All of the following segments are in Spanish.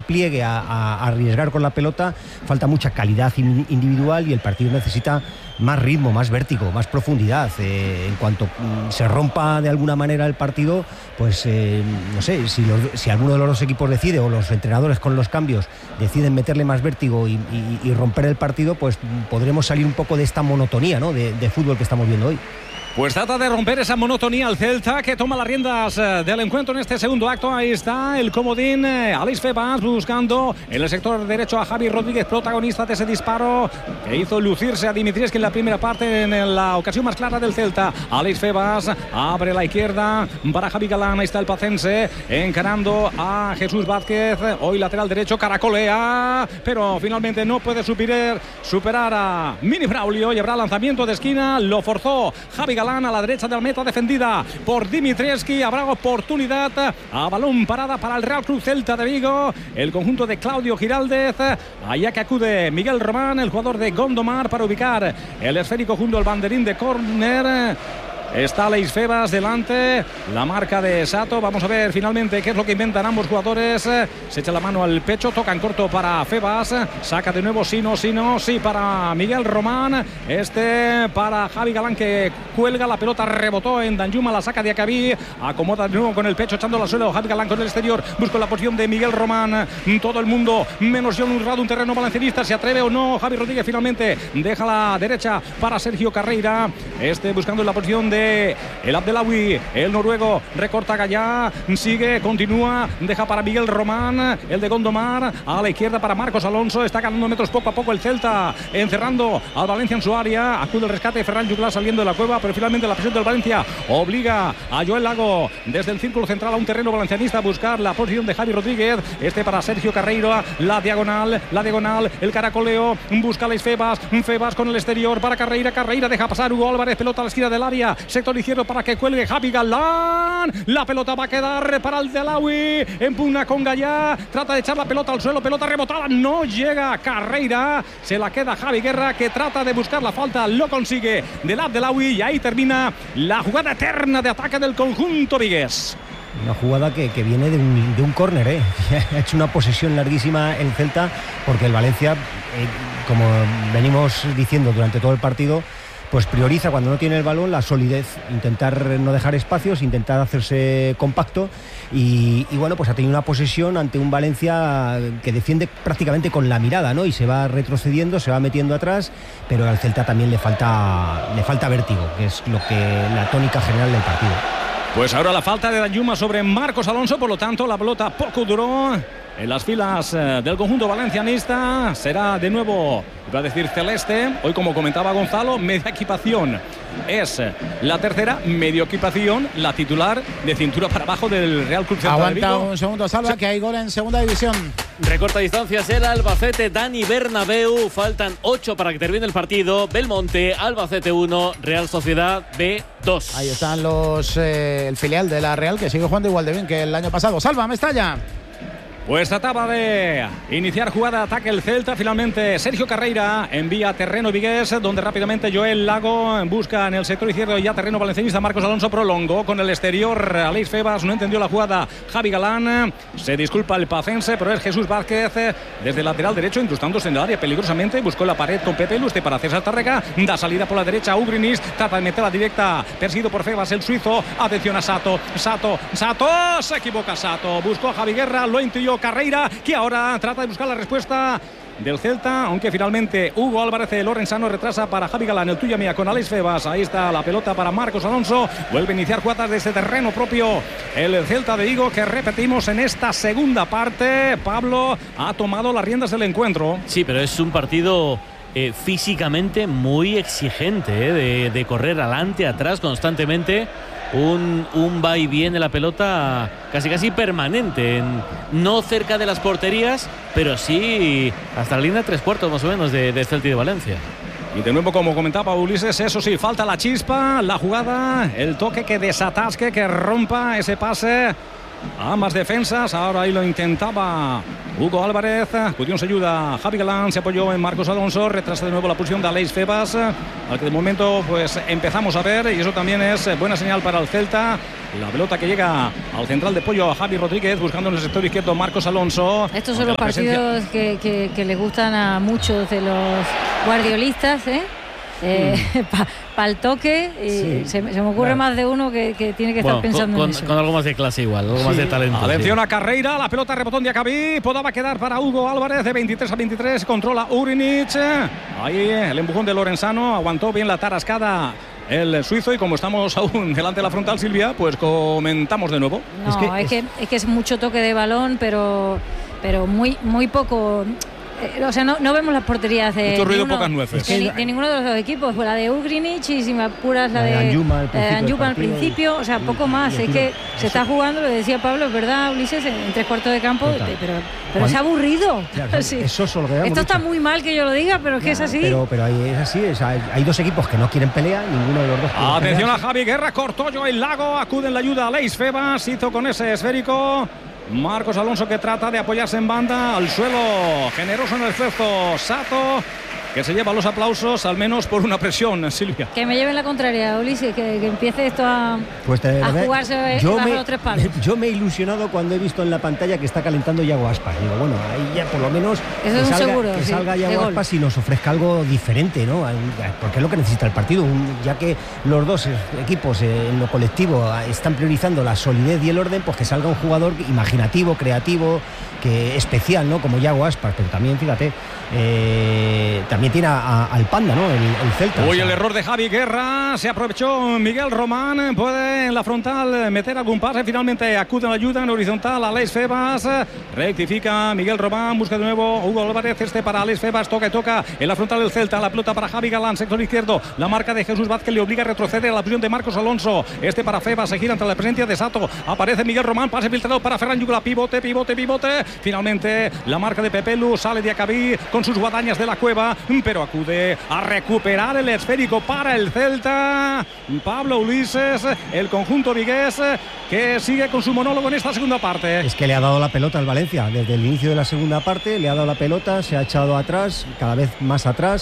despliegue a arriesgar con la pelota, falta mucha calidad individual y el partido necesita más ritmo, más vértigo, más profundidad. En cuanto se rompa de alguna manera el partido, pues no sé, si alguno de los dos equipos decide, o los entrenadores con los cambios deciden meterle más vértigo y romper el partido, pues podremos salir un poco de esta monotonía, ¿no?, de fútbol que estamos viendo hoy. Pues trata de romper esa monotonía el Celta, que toma las riendas del encuentro en este segundo acto. Ahí está el comodín, Aleix Febas buscando en el sector derecho a Javi Rodríguez, protagonista de ese disparo que hizo lucirse a Dimitrievski en la primera parte, en la ocasión más clara del Celta. Aleix Febas abre la izquierda para Javi Galán. Ahí está el pacense encarando a Jesús Vázquez, hoy lateral derecho, caracolea, pero finalmente no puede superar a Mini Braulio y habrá lanzamiento de esquina. Lo forzó Javi Galán a la derecha de la meta, defendida por Dimitrievski. Habrá oportunidad a balón parada para el Real Club Celta de Vigo, el conjunto de Claudio Giraldez. Allá que acude Miguel Román, el jugador de Gondomar, para ubicar el esférico junto al banderín de córner. Está Aleix Febas delante, la marca de Sato. Vamos a ver finalmente qué es lo que inventan ambos jugadores. Se echa la mano al pecho, toca en corto para Febas, saca de nuevo, sí para Miguel Román, para Javi Galán, que cuelga, la pelota rebotó en Danjuma, la saca de Acabí, acomoda de nuevo con el pecho, echando la suelo. Javi Galán con el exterior, busca la posición de Miguel Román. Todo el mundo menos John Urrado, un terreno valencianista, ¿se atreve o no? Javi Rodríguez finalmente deja la derecha para Sergio Carreira, buscando la posición de el Abdelawi, el noruego, recorta Gallá, sigue, continúa, deja para Miguel Román, el de Gondomar, a la izquierda para Marcos Alonso. Está ganando metros poco a poco el Celta, encerrando al Valencia en su área. Acude el rescate de Ferran Juglar saliendo de la cueva, pero finalmente la presión del Valencia obliga a Joel Lago desde el círculo central a un terreno valencianista a buscar la posición de Javi Rodríguez. Para Sergio Carreiro, la diagonal, el caracoleo, busca a Aleix Febas con el exterior para Carreira deja pasar Hugo Álvarez, pelota a la esquina del área, sector izquierdo para que cuelgue Javi Galán. La pelota va a quedar para el Delawi, empuna con Gallá, trata de echar la pelota al suelo, pelota rebotada, no llega Carreira, se la queda Javi Guerra, que trata de buscar la falta, lo consigue del Abdelawi, y ahí termina la jugada eterna de ataque del conjunto vigués. Una jugada que viene de un córner, ha hecho una posesión larguísima el Celta, porque el Valencia, como venimos diciendo durante todo el partido, pues prioriza cuando no tiene el balón la solidez, intentar no dejar espacios, intentar hacerse compacto y bueno, pues ha tenido una posesión ante un Valencia que defiende prácticamente con la mirada, ¿no? Y se va retrocediendo, se va metiendo atrás, pero al Celta también le falta vértigo, que es la tónica general del partido. Pues ahora la falta de Danjuma sobre Marcos Alonso, por lo tanto la pelota poco duró en las filas del conjunto valencianista. Será de nuevo, iba a decir celeste, hoy como comentaba Gonzalo, media equipación es la tercera, medio equipación la titular de cintura para abajo del Real Club Celta de Vigo. Aguanta un segundo, Salva, que hay gol en segunda división. Recorta distancias el Albacete, Dani Bernabéu, faltan 8 para que termine el partido. Belmonte, Albacete 1, Real Sociedad B 2. Ahí están el filial de la Real, que sigue jugando igual de bien que el año pasado. Salva, Mestalla. Pues trataba de iniciar jugada de ataque el Celta. Finalmente Sergio Carreira envía terreno vigués, donde rápidamente Joel Lago busca en el sector izquierdo ya terreno valencianista. Marcos Alonso prolongó con el exterior. Aleix Febas no entendió la jugada. Javi Galán, se disculpa el pacense, pero es Jesús Vázquez desde el lateral derecho, incrustándose en el área peligrosamente. Buscó la pared con Pepe Luste para César Tárrega. Da salida por la derecha a Ugrinis. Trata de meterla directa, perseguido por Febas, el suizo. Atención a Sato. Se equivoca Sato. Buscó a Javi Guerra, lo intuyó Carreira, que ahora trata de buscar la respuesta del Celta, aunque finalmente Hugo Álvarez, el lorenzano, retrasa para Javi Galán, el tuya mía con Aleix Febas. Ahí está la pelota para Marcos Alonso, vuelve a iniciar jugadas desde terreno propio el Celta de Vigo, que repetimos en esta segunda parte. Pablo ha tomado las riendas del encuentro. Sí, pero es un partido físicamente muy exigente, de correr adelante, atrás constantemente. Un va y viene la pelota casi permanente, no cerca de las porterías, pero sí hasta la línea de 3/4 más o menos de Celta y de Valencia. Y de nuevo, como comentaba Ulises, eso sí, falta la chispa, la jugada, el toque que desatasque, que rompa ese pase a ambas defensas. Ahora ahí lo intentaba Hugo Álvarez. Pudimos ayuda Javi Galán, se apoyó en Marcos Alonso, retrasa de nuevo la posición de Aleix Febas, al que de momento pues empezamos a ver, y eso también es buena señal para el Celta. La pelota que llega al central de Pollo a Javi Rodríguez, buscando en el sector izquierdo Marcos Alonso. Estos son los partidos que les gustan a muchos de los guardiolistas, para el toque. Se me ocurre más de uno que tiene que estar pensando en eso. Con algo más de clase igual, algo más de talento. Atención a Carreira, la pelota rebotón de Acabí, podaba quedar para Hugo Álvarez, de 23 a 23, controla Ugrinic. Ahí el empujón de Lorenzano, aguantó bien la tarascada el suizo, y como estamos aún delante de la frontal, Silvia, pues comentamos de nuevo. No, es que es mucho toque de balón, pero muy poco. O sea, no vemos las porterías de mucho ruido, pocas nueces. De ninguno de los dos equipos. Pues la de Ugrinic, y si me apuras la de Anjuma al principio. O sea, poco más. Es que se está jugando, lo decía Pablo, es verdad, Ulises, en 3/4 de campo. Pero es aburrido. Claro, sí. Esto está muy mal que yo lo diga, pero es que es así. Pero ahí es así. Hay dos equipos que no quieren pelea, ninguno de los dos. Atención a Javi Guerra, cortó yo el Lago, acude en la ayuda a Aleix Febas, hizo con ese esférico. Marcos Alonso, que trata de apoyarse en banda, al suelo, generoso en el esfuerzo Sato, que se lleva los aplausos, al menos por una presión, Silvia. Que me lleven la contraria, Ulises, que empiece esto a jugarse bajo los tres palos. Yo me he ilusionado cuando he visto en la pantalla que está calentando Yago Aspas. Digo, bueno, ahí ya por lo menos que salga Yago Aspas y nos ofrezca algo diferente, ¿no? Porque es lo que necesita el partido, ya que los dos equipos en lo colectivo están priorizando la solidez y el orden, pues que salga un jugador imaginativo, creativo, que especial, ¿no? Como Yago Aspas, pero también, fíjate, también tiene al Panda, ¿no? El Celta. Hoy el error de Javi Guerra, se aprovechó Miguel Román, puede en la frontal meter algún pase, finalmente acude a la ayuda en horizontal a Aleix Febas, rectifica Miguel Román, busca de nuevo Hugo Álvarez, para Aleix Febas, toca en la frontal del Celta, la pelota para Javi Galán, sector izquierdo, la marca de Jesús Vázquez le obliga a retroceder a la posición de Marcos Alonso, para Febas, se gira ante la presencia de Sato, aparece Miguel Román, pase filtrado para Ferran Yugla, pivote, finalmente la marca de Pepelu, sale de Acabí con sus guadañas de la cueva, pero acude a recuperar el esférico para el Celta. Pablo Ulises, el conjunto vigués, que sigue con su monólogo en esta segunda parte. Es que le ha dado la pelota al Valencia desde el inicio de la segunda parte, le ha dado la pelota, se ha echado atrás, cada vez más atrás.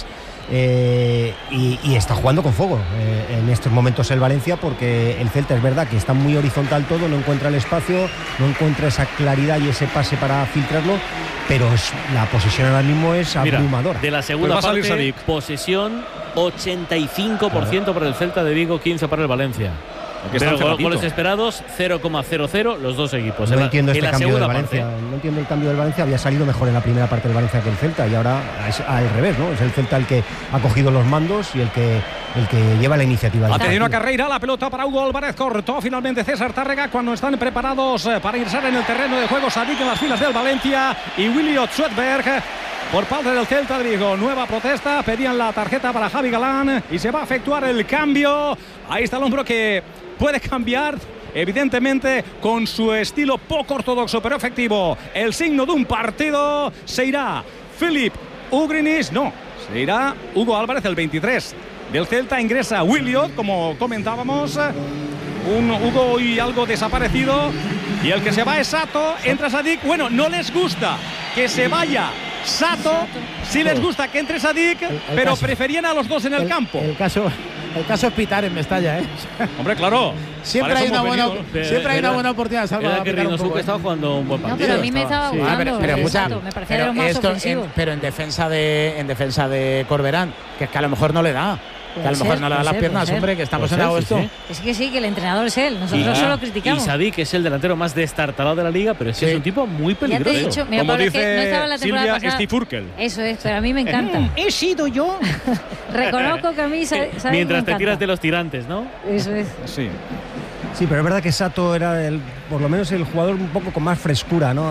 Y está jugando con fuego en estos momentos el Valencia, porque el Celta es verdad que está muy horizontal todo, no encuentra el espacio, no encuentra esa claridad y ese pase para filtrarlo, pero la posesión ahora mismo es abrumadora. De la segunda parte, posesión 85% para el Celta de Vigo, 15% para el Valencia. Pero goles esperados 0,00 los dos equipos. No entiendo este cambio del Valencia. No entiendo el cambio del Valencia. Había salido mejor en la primera parte del Valencia que el Celta, y ahora es al revés, ¿no? Es el Celta el que ha cogido los mandos y el que lleva la iniciativa. Atención a Carreira, la pelota para Hugo Álvarez, cortó finalmente César Tárrega cuando están preparados para ingresar en el terreno de juego Sadik en las filas del Valencia y Willy Otswetberg. Por parte del Celta de Vigo, nueva protesta, pedían la tarjeta para Javi Galán y se va a efectuar el cambio. Ahí está el hombro que puede cambiar, evidentemente con su estilo poco ortodoxo pero efectivo. El signo de un partido, se irá Filip Ugrinic, no, se irá Hugo Álvarez, el 23 del Celta, ingresa Williot, como comentábamos, un Hugo hoy algo desaparecido, y el que se va es Sato, entra Sadik. Bueno, no les gusta que se vaya Sato, sí les gusta que entre Sadik, pero preferían a los dos en el campo. El caso es pitar en Mestalla, ¿eh? Hombre, claro. Siempre hay una buena oportunidad. Era que Rinosuke estaba jugando un buen partido. No, pero a mí me estaba gustando. Me parecía de los más ofensivos. Pero en defensa de Corberán, que es que a lo mejor no le da. Que a lo mejor no le da las piernas, hombre, que estamos en agosto. Es que sí, que el entrenador es él. Nosotros solo criticamos. Y Sadik es el delantero más destartalado de la liga, pero es un tipo muy peligroso. Ya te he dicho, mira, como Pablo, dice que no estaba en la temporada Silvia, pasada. Steve Urkel. Eso es, pero a mí me encanta. ¿He sido yo? Reconozco que a mí mientras te tiras de los tirantes, ¿no? Eso es. Sí, pero es verdad que Sato era por lo menos el jugador un poco con más frescura, ¿no?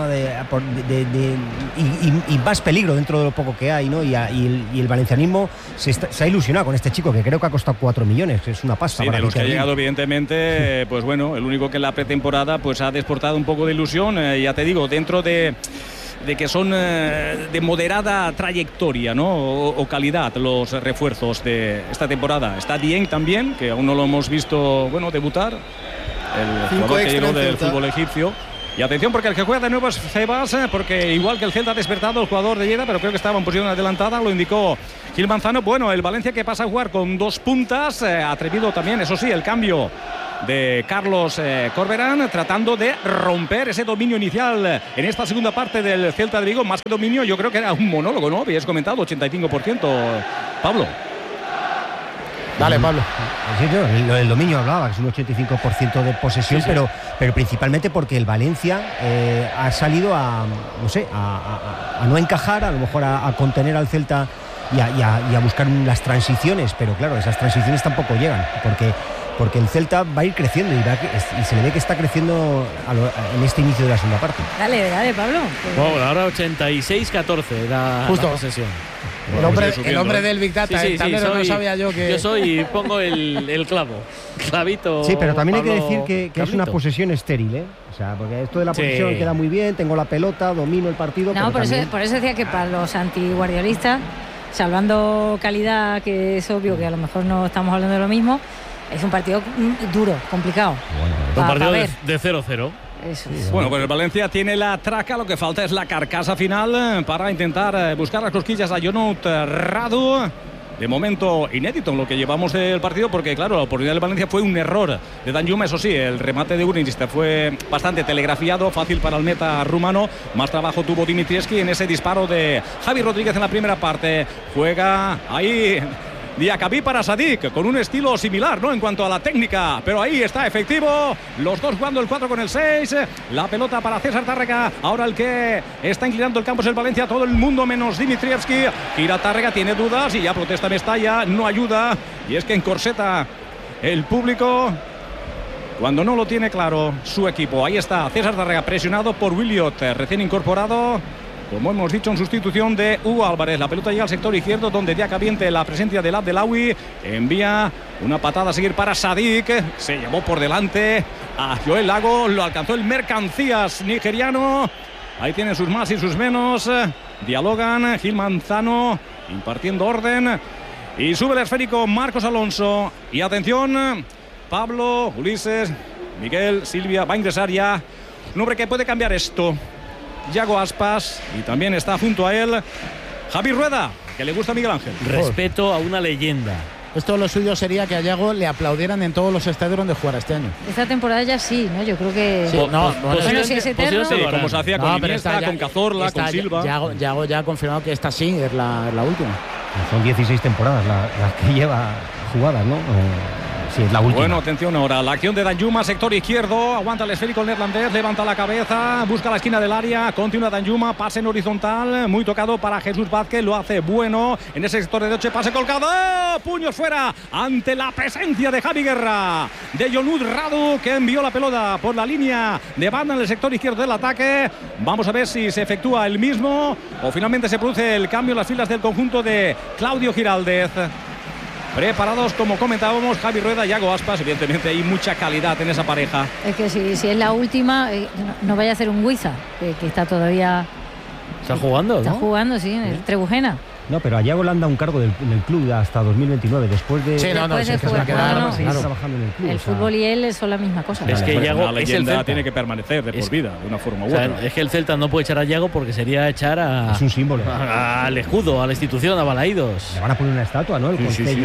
Y más peligro dentro de lo poco que hay, ¿no? Y el valencianismo se ha ilusionado con este chico, que creo que ha costado 4 millones, que es una pasta. Sí, de los que ha llegado, evidentemente, pues bueno, el único que en la pretemporada pues ha desportado un poco de ilusión, ya te digo, dentro de que son de moderada trayectoria, ¿no? O calidad los refuerzos de esta temporada. Está Dieng también, que aún no lo hemos visto, bueno, debutar. El jugador que llegó del fútbol egipcio. Y atención porque el que juega de nuevo es Febas, porque igual que el Celta ha despertado el jugador de Lleida, pero creo que estaba en posición adelantada, lo indicó Gil Manzano. Bueno, el Valencia que pasa a jugar con 2 puntas, atrevido también, eso sí, el cambio de Carlos Corberán, tratando de romper ese dominio inicial en esta segunda parte del Celta de Vigo. Más que dominio, yo creo que era un monólogo, ¿no? Habías comentado, 85%, Pablo. Dale, Pablo. Sí, el dominio hablaba, que es un 85% de posesión, sí. Pero principalmente porque el Valencia ha salido a no encajar, a lo mejor a contener al Celta y a buscar las transiciones, pero claro, esas transiciones tampoco llegan, porque el Celta va a ir creciendo y se le ve que está creciendo en este inicio de la segunda parte. Dale, Pablo. Bueno, ahora 86-14 la posesión. El hombre del Big Data, sí, no sabía yo que... Yo soy y pongo el clavito. Sí, pero también Pablo, hay que decir que es una posesión estéril, ¿eh? O sea, porque esto de la posesión queda muy bien, tengo la pelota, domino el partido. No, por también... eso decía que para los antiguardiolistas, salvando calidad, que es obvio que a lo mejor no estamos hablando de lo mismo, es un partido duro, complicado. Un partido de 0-0. Eso. Bueno, pues el Valencia tiene la traca, lo que falta es la carcasa final para intentar buscar las cosquillas a Jonut Radu. De momento inédito en lo que llevamos del partido, porque claro, la oportunidad del Valencia fue un error de Danjuma, eso sí, el remate de Ugrinic fue bastante telegrafiado, fácil para el meta rumano. Más trabajo tuvo Dimitrievski en ese disparo de Javi Rodríguez en la primera parte. Juega ahí Diakabí para Sadik, con un estilo similar, ¿no?, en cuanto a la técnica, pero ahí está efectivo, los dos jugando el 4 con el 6, la pelota para César Tárrega, ahora el que está inclinando el campo es el Valencia, todo el mundo menos Dimitrievski, gira Tárrega, tiene dudas y ya protesta Mestalla, no ayuda, y es que encorseta el público cuando no lo tiene claro su equipo. Ahí está César Tárrega presionado por Williot, recién incorporado, como hemos dicho, en sustitución de Hugo Álvarez. La pelota llega al sector izquierdo, donde Diakabí, la presencia del Abdelawi, envía una patada a seguir para Sadik. Se llevó por delante a Joel Lago, lo alcanzó el Mercancías nigeriano. Ahí tienen sus más y sus menos. Dialogan, Gil Manzano impartiendo orden. Y sube el esférico Marcos Alonso. Y atención, Pablo, Ulises, Miguel, Silvia, va a ingresar ya un hombre que puede cambiar esto. Yago Aspas, y también está junto a él Javi Rueda, que le gusta a Miguel Ángel. Respeto a una leyenda. Esto lo suyo sería que a Yago le aplaudieran en todos los estadios donde jugara este año. Esta temporada ya sí, ¿no? Yo creo que... Sí, bueno, si es eterno... Sí, como se hacía con Iniesta, con Cazorla, con Silva. Yago ya ha confirmado que esta sí es la última. Son 16 temporadas las que lleva jugadas, ¿no? Sí, es la última. Bueno, atención ahora, la acción de Danjuma, sector izquierdo, aguanta el esférico el neerlandés, levanta la cabeza, busca la esquina del área, continúa Danjuma, pase en horizontal, muy tocado para Jesús Vázquez, lo hace bueno, en ese sector de derecha, pase colgado, puños fuera, ante la presencia de Javi Guerra, de Jonut Radu, que envió la pelota por la línea de banda en el sector izquierdo del ataque. Vamos a ver si se efectúa el mismo o finalmente se produce el cambio en las filas del conjunto de Claudio Giraldez. Preparados, como comentábamos, Javi Rueda y Yago Aspas. Evidentemente hay mucha calidad en esa pareja. Es que si es la última, no vaya a ser un Huiza, que está todavía... ¿Está jugando? Está jugando, sí, en el Trebujena. No, pero a Yago le han dado un cargo en el club hasta 2029, después de... Sí, se va a quedar trabajando en el club. El fútbol y él son la misma cosa. Es que Yago, la leyenda tiene que permanecer de por vida, de una forma u otra. Es que el Celta no puede echar a Yago porque sería echar a... Es un símbolo. Al escudo, a la institución, a Balaídos. Le van a poner una estatua, ¿no?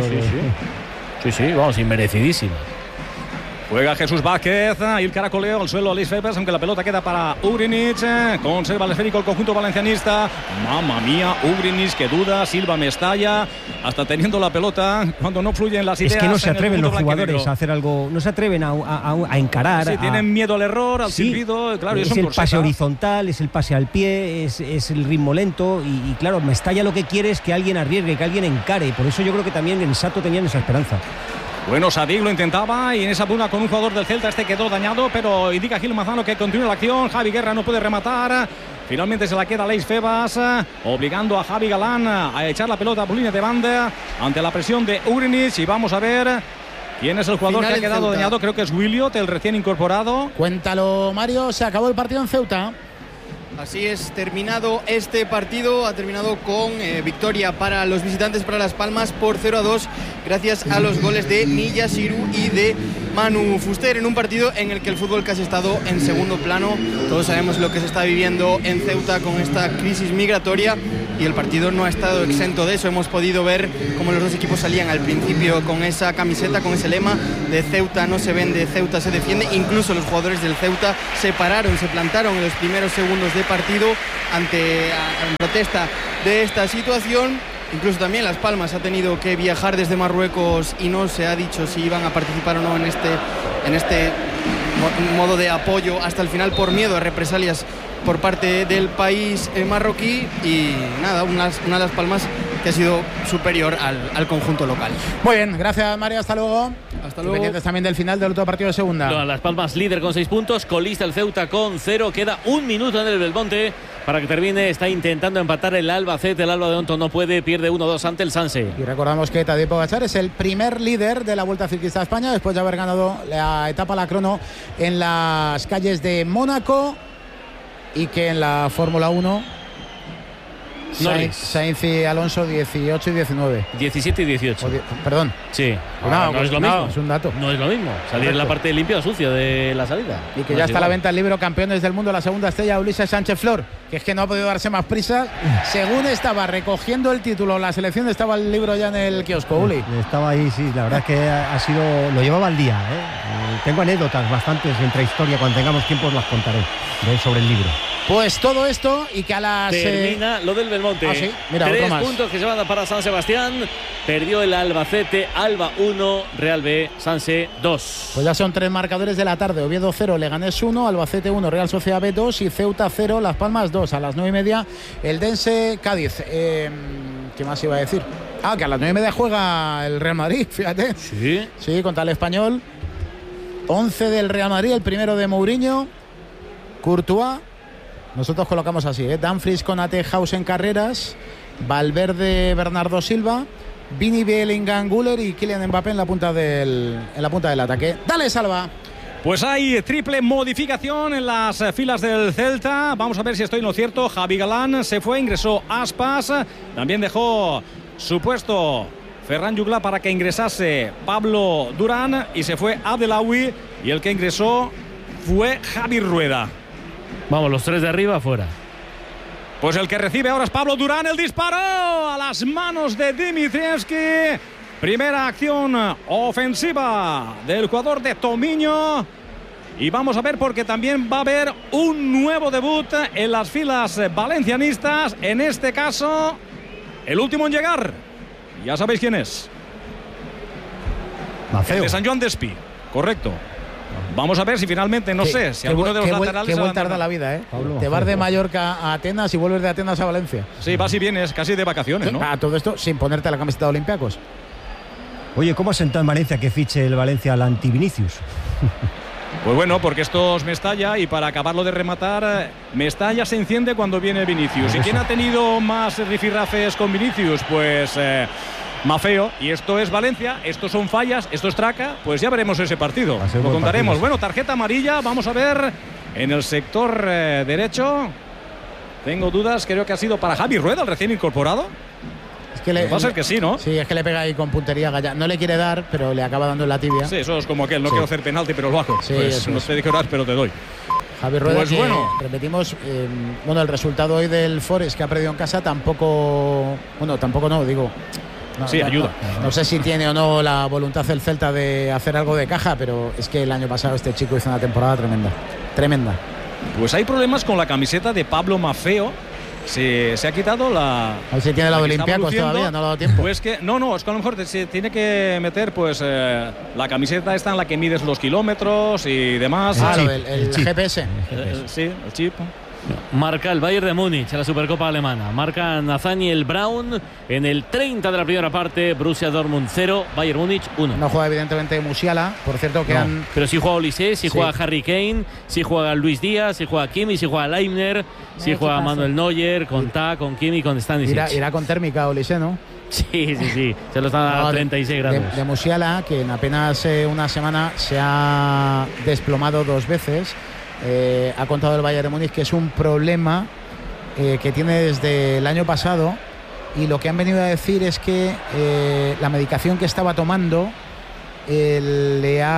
Sí, vamos, inmerecidísima. Juega Jesús Vázquez, y el caracoleo al suelo Alex Febas, aunque la pelota queda para Ugrinic. Conserva el esférico el conjunto valencianista. Mamma mía, Ugrinic que duda, Silva Mestalla, hasta teniendo la pelota cuando no fluyen las ideas. Es que no se atreven los jugadores a hacer algo, no se atreven a encarar. Sí, tienen miedo al error, al silbido, claro. Es el pase horizontal, es el pase al pie, es el ritmo lento y claro, Mestalla lo que quiere es que alguien arriesgue, que alguien encare, y por eso yo creo que también en Sato tenían esa esperanza. Bueno, Sadik lo intentaba y en esa pugna con un jugador del Celta quedó dañado, pero indica Gil Manzano que continúa la acción. Javi Guerra no puede rematar. Finalmente se la queda Alex Febas, obligando a Javi Galán a echar la pelota por línea de banda ante la presión de Ugrinic. Y vamos a ver quién es el jugador que ha quedado dañado. Creo que es Williot, el recién incorporado. Cuéntalo, Mario, se acabó el partido en Ceuta. Así es, terminado este partido, ha terminado con victoria para los visitantes, para Las Palmas por 0-2, gracias a los goles de Niyasiru y de Manu Fuster, en un partido en el que el fútbol casi ha estado en segundo plano. Todos sabemos lo que se está viviendo en Ceuta con esta crisis migratoria y el partido no ha estado exento de eso. Hemos podido ver cómo los dos equipos salían al principio con esa camiseta, con ese lema de Ceuta no se vende, Ceuta se defiende. Incluso los jugadores del Ceuta se plantaron en los primeros segundos de partido ante en protesta de esta situación. Incluso también Las Palmas ha tenido que viajar desde Marruecos y no se ha dicho si iban a participar o no en este modo de apoyo hasta el final por miedo a represalias por parte del país marroquí. Y nada, una Las Palmas que ha sido superior al conjunto local. Muy bien, gracias Mario, hasta luego. Hasta luego. Pendientes también del final del otro partido de segunda. Las Palmas líder con 6 puntos, colista el Ceuta con 0, queda 1 minuto en el Belmonte para que termine. Está intentando empatar el Albacete, el Alba de Onto no puede, pierde 1-2 ante el Sanse. Y recordamos que Tadej Pogačar es el primer líder de la Vuelta Ciclista a España después de haber ganado la etapa la crono en las calles de Mónaco, y que en la Fórmula 1 Sainz y Alonso 18 y 19. 17 y 18. Perdón. Sí. No, no es lo mismo. Es un dato. No es lo mismo. Salir en la parte limpia o sucia de la salida. Y que ya está a la venta el libro Campeones del Mundo, la segunda estrella de Ulises Sánchez Flor, que es que no ha podido darse más prisa. Según estaba recogiendo el título la selección, estaba el libro ya en el kiosco, Uli. Estaba ahí, sí. La verdad es que ha sido, lo llevaba al día. Tengo anécdotas bastantes entre historia. Cuando tengamos tiempo os las contaré sobre el libro. Pues todo esto y que a las... Termina lo del Belmonte. Sí. Mira, 3 puntos que se van para San Sebastián. Perdió el Albacete, Alba 1, Real B, Sanse 2. Pues ya son 3 marcadores de la tarde. Oviedo 0, Leganés 1, Albacete 1, Real Sociedad B 2 y Ceuta 0, Las Palmas 2. A las 9:30 el Dense Cádiz. ¿Qué más iba a decir? Que a las 9:30 juega el Real Madrid, fíjate. Sí, contra el Español. 11 del Real Madrid, el primero de Mourinho. Courtois. Nosotros colocamos así, Dumfries, Konaté, House en carreras, Valverde, Bernardo Silva, Vini, Bellingham, Güler y Kylian Mbappé en la punta del ataque. ¡Dale, Salva! Pues hay triple modificación en las filas del Celta. Vamos a ver si estoy en lo cierto. Javi Galán se fue, ingresó Aspas. También dejó su puesto Ferran Jugla para que ingresase Pablo Durán y se fue Abdelawi, y el que ingresó fue Javi Rueda. Vamos, los 3 de arriba fuera. Pues el que recibe ahora es Pablo Durán. El disparo a las manos de Dimitrievski. Primera acción ofensiva del jugador de Tomiño. Y vamos a ver, porque también va a haber un nuevo debut en las filas valencianistas. En este caso, el último en llegar. Ya sabéis quién es. Mafeo. El de San Joan Despí. Correcto. Vamos a ver si finalmente, no sé, si alguno de los laterales... Qué vuelta da la vida, ¿eh? Pablo, te vas de Mallorca a Atenas y vuelves de Atenas a Valencia. Sí, vas y vienes casi de vacaciones, ¿no? Todo esto sin ponerte la camiseta de Olympiacos. Oye, ¿cómo ha sentado en Valencia que fiche el Valencia al anti-Vinicius? Pues bueno, porque esto es Mestalla, y para acabarlo de rematar, Mestalla se enciende cuando viene Vinicius. ¿Y quién ha tenido más rifirrafes con Vinicius? Pues... Mafeo, y esto es Valencia, esto son fallas, esto es traca, pues ya veremos ese partido, lo contaremos. Partido. Bueno, tarjeta amarilla, vamos a ver en el sector derecho. Tengo dudas, creo que ha sido para Javi Rueda, el recién incorporado. Es que va a ser que sí, ¿no? Sí, es que le pega ahí con puntería Gallá. No le quiere dar, pero le acaba dando en la tibia. Sí, eso es como aquel, no quiero hacer penalti, pero lo hago. Sí, pues no sé de qué horas, pero te doy. Javi Rueda, pues bueno, repetimos, el resultado hoy del Forest, que ha perdido en casa, tampoco no, digo... ayuda. No sé si tiene o no la voluntad el Celta de hacer algo de caja, pero es que el año pasado este chico hizo una temporada tremenda. Pues hay problemas con la camiseta de Pablo Mafeo. Se ha quitado la... A ver si tiene la de Olympiacos todavía, no le ha dado tiempo. Pues que no, es que a lo mejor se tiene que meter pues la camiseta esta en la que mides los kilómetros y demás. El GPS. Sí, el chip. Marca el Bayern de Múnich en la Supercopa Alemana. Marca Nathaniel Braun en el 30 de la primera parte. Borussia Dortmund 0, Bayern Múnich 1. No juega evidentemente Musiala, por cierto que pero sí juega Olise, sí juega Harry Kane, sí juega Luis Díaz, sí juega Kimi, sí juega Leibner, sí juega Manuel Neuer, con Ta, con Kimi, con Stanisic. Irá con térmica Olise, ¿no? Sí, se lo está a 36 grados. De Musiala, que en apenas una semana se ha desplomado 2 veces. Ha contado el Bayern de Múnich que es un problema que tiene desde el año pasado, y lo que han venido a decir es que la medicación que estaba tomando le ha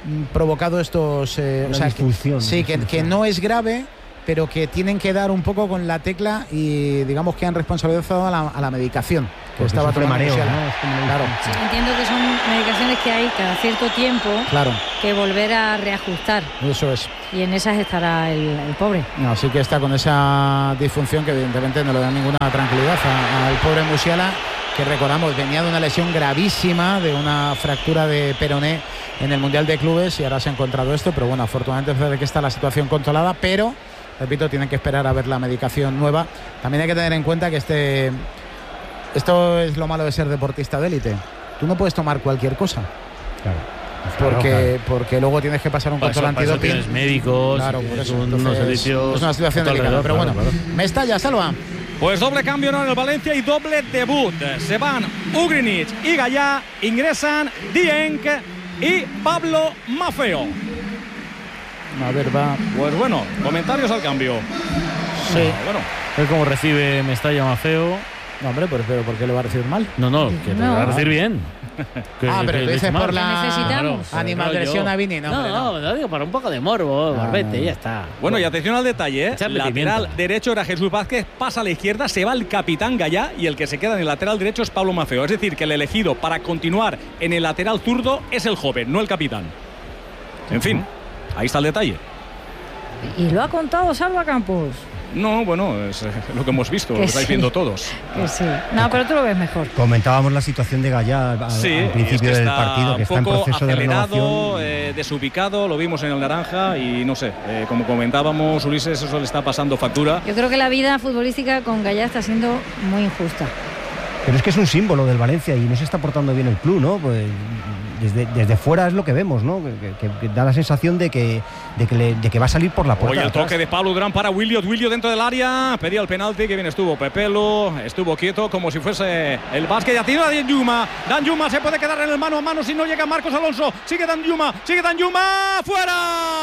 provocado estos... que no es grave, pero que tienen que dar un poco con la tecla y digamos que han responsabilizado a la medicación que estaba tomando Musiala. Claro. Sí, entiendo que son medicaciones que hay cada cierto tiempo que volver a reajustar. Eso es. Y en esas estará el pobre. Así que está con esa disfunción que evidentemente no le da ninguna tranquilidad al pobre Musiala, que recordamos venía de una lesión gravísima, de una fractura de peroné en el Mundial de Clubes, y ahora se ha encontrado esto, pero bueno, afortunadamente parece que está la situación controlada, pero repito, tienen que esperar a ver la medicación nueva. También hay que tener en cuenta que esto es lo malo de ser deportista de élite. Tú no puedes tomar cualquier cosa. Porque luego tienes que pasar un control antidoping. Tienes médicos, unos servicios. Es una situación delicada, pero bueno. Mestalla, Salva. Pues doble cambio en el Valencia y doble debut. Se van Ugrinic y Gallá, ingresan Dieng y Pablo Maffeo. A ver, va. Pues bueno, comentarios al cambio. Sí. Bueno. Es como recibe Mestalla Maffeo. No, hombre, pero ¿por qué le va a recibir mal? No, que te va a recibir bien. Pero dices por la necesitamos animadversión a Vini, no, digo para un poco de morbo, barbete, ya está. Bueno, y atención al detalle, lateral derecho era Jesús Vázquez, pasa a la izquierda, se va el capitán Gallá y el que se queda en el lateral derecho es Pablo Maffeo. Es decir, que el elegido para continuar en el lateral zurdo es el joven, no el capitán. En fin, ahí está el detalle. Y lo ha contado Salva Campos. No, bueno, es lo que hemos visto, lo estáis viendo todos. Que sí. No, pero tú lo ves mejor. Comentábamos la situación de Gallá al principio del partido, que está en proceso de renovación. Desubicado, lo vimos en el naranja y no sé, como comentábamos, Ulises, eso le está pasando factura. Yo creo que la vida futbolística con Gallá está siendo muy injusta. Pero es que es un símbolo del Valencia y no se está portando bien el club, ¿no? Pues desde fuera es lo que vemos, ¿no? Que da la sensación de que va a salir por la puerta. Oye, el toque de Pablo Durán para Williot dentro del área, pedía el penalti, que bien estuvo Pepelo, estuvo quieto como si fuese el básquet. Ya tiene a Danjuma se puede quedar en el mano a mano si no llega Marcos Alonso. Sigue Danjuma, fuera.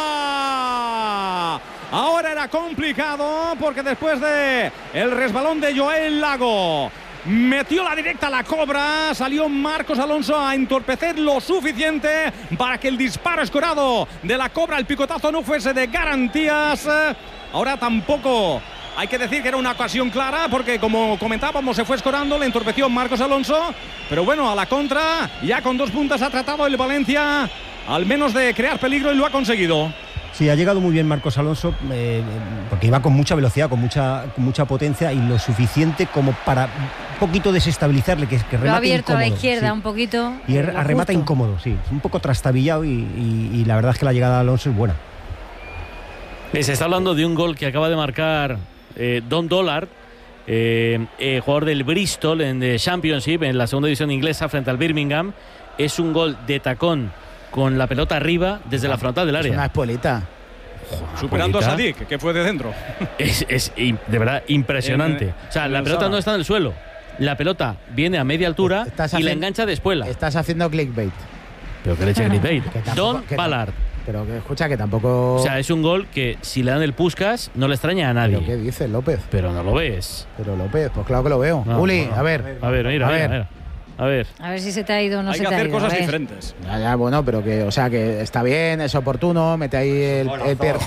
Ahora era complicado porque después de el resbalón de Joel Lago, metió la directa a la cobra, salió Marcos Alonso a entorpecer lo suficiente para que el disparo escorado de la cobra, el picotazo, no fuese de garantías. Ahora tampoco hay que decir que era una ocasión clara porque, como comentábamos, se fue escorando, le entorpeció Marcos Alonso, pero bueno, a la contra, ya con 2 puntas ha tratado el Valencia al menos de crear peligro y lo ha conseguido. Sí, ha llegado muy bien Marcos Alonso porque iba con mucha velocidad, con mucha potencia y lo suficiente como para un poquito desestabilizarle, que remate lo ha abierto incómodo, a la izquierda, sí. Un poquito. Y remata incómodo, sí. Un poco trastabillado y la verdad es que la llegada de Alonso es buena. Se está hablando de un gol que acaba de marcar Don Dollard, jugador del Bristol en the Championship, en la segunda división inglesa frente al Birmingham. Es un gol de tacón con la pelota arriba desde la frontal del área. Es una espuelita. Superando a Sadik, que fue de dentro. Es de verdad impresionante. O sea, la pelota no está en el suelo. La pelota viene a media altura y la engancha de espuela. Estás haciendo clickbait. Pero que le eche clickbait. Don Ballard. Pero que escucha que tampoco... O sea, es un gol que si le dan el Puskás no le extraña a nadie. ¿Pero qué dices, López? Pero no lo ves. Pero López, pues claro que lo veo. Uli, a ver. A ver. A ver si se te ha ido o no se te ha ido. Hay que hacer cosas diferentes. Ya, bueno, pero que, o sea, que está bien, es oportuno, mete ahí el perro.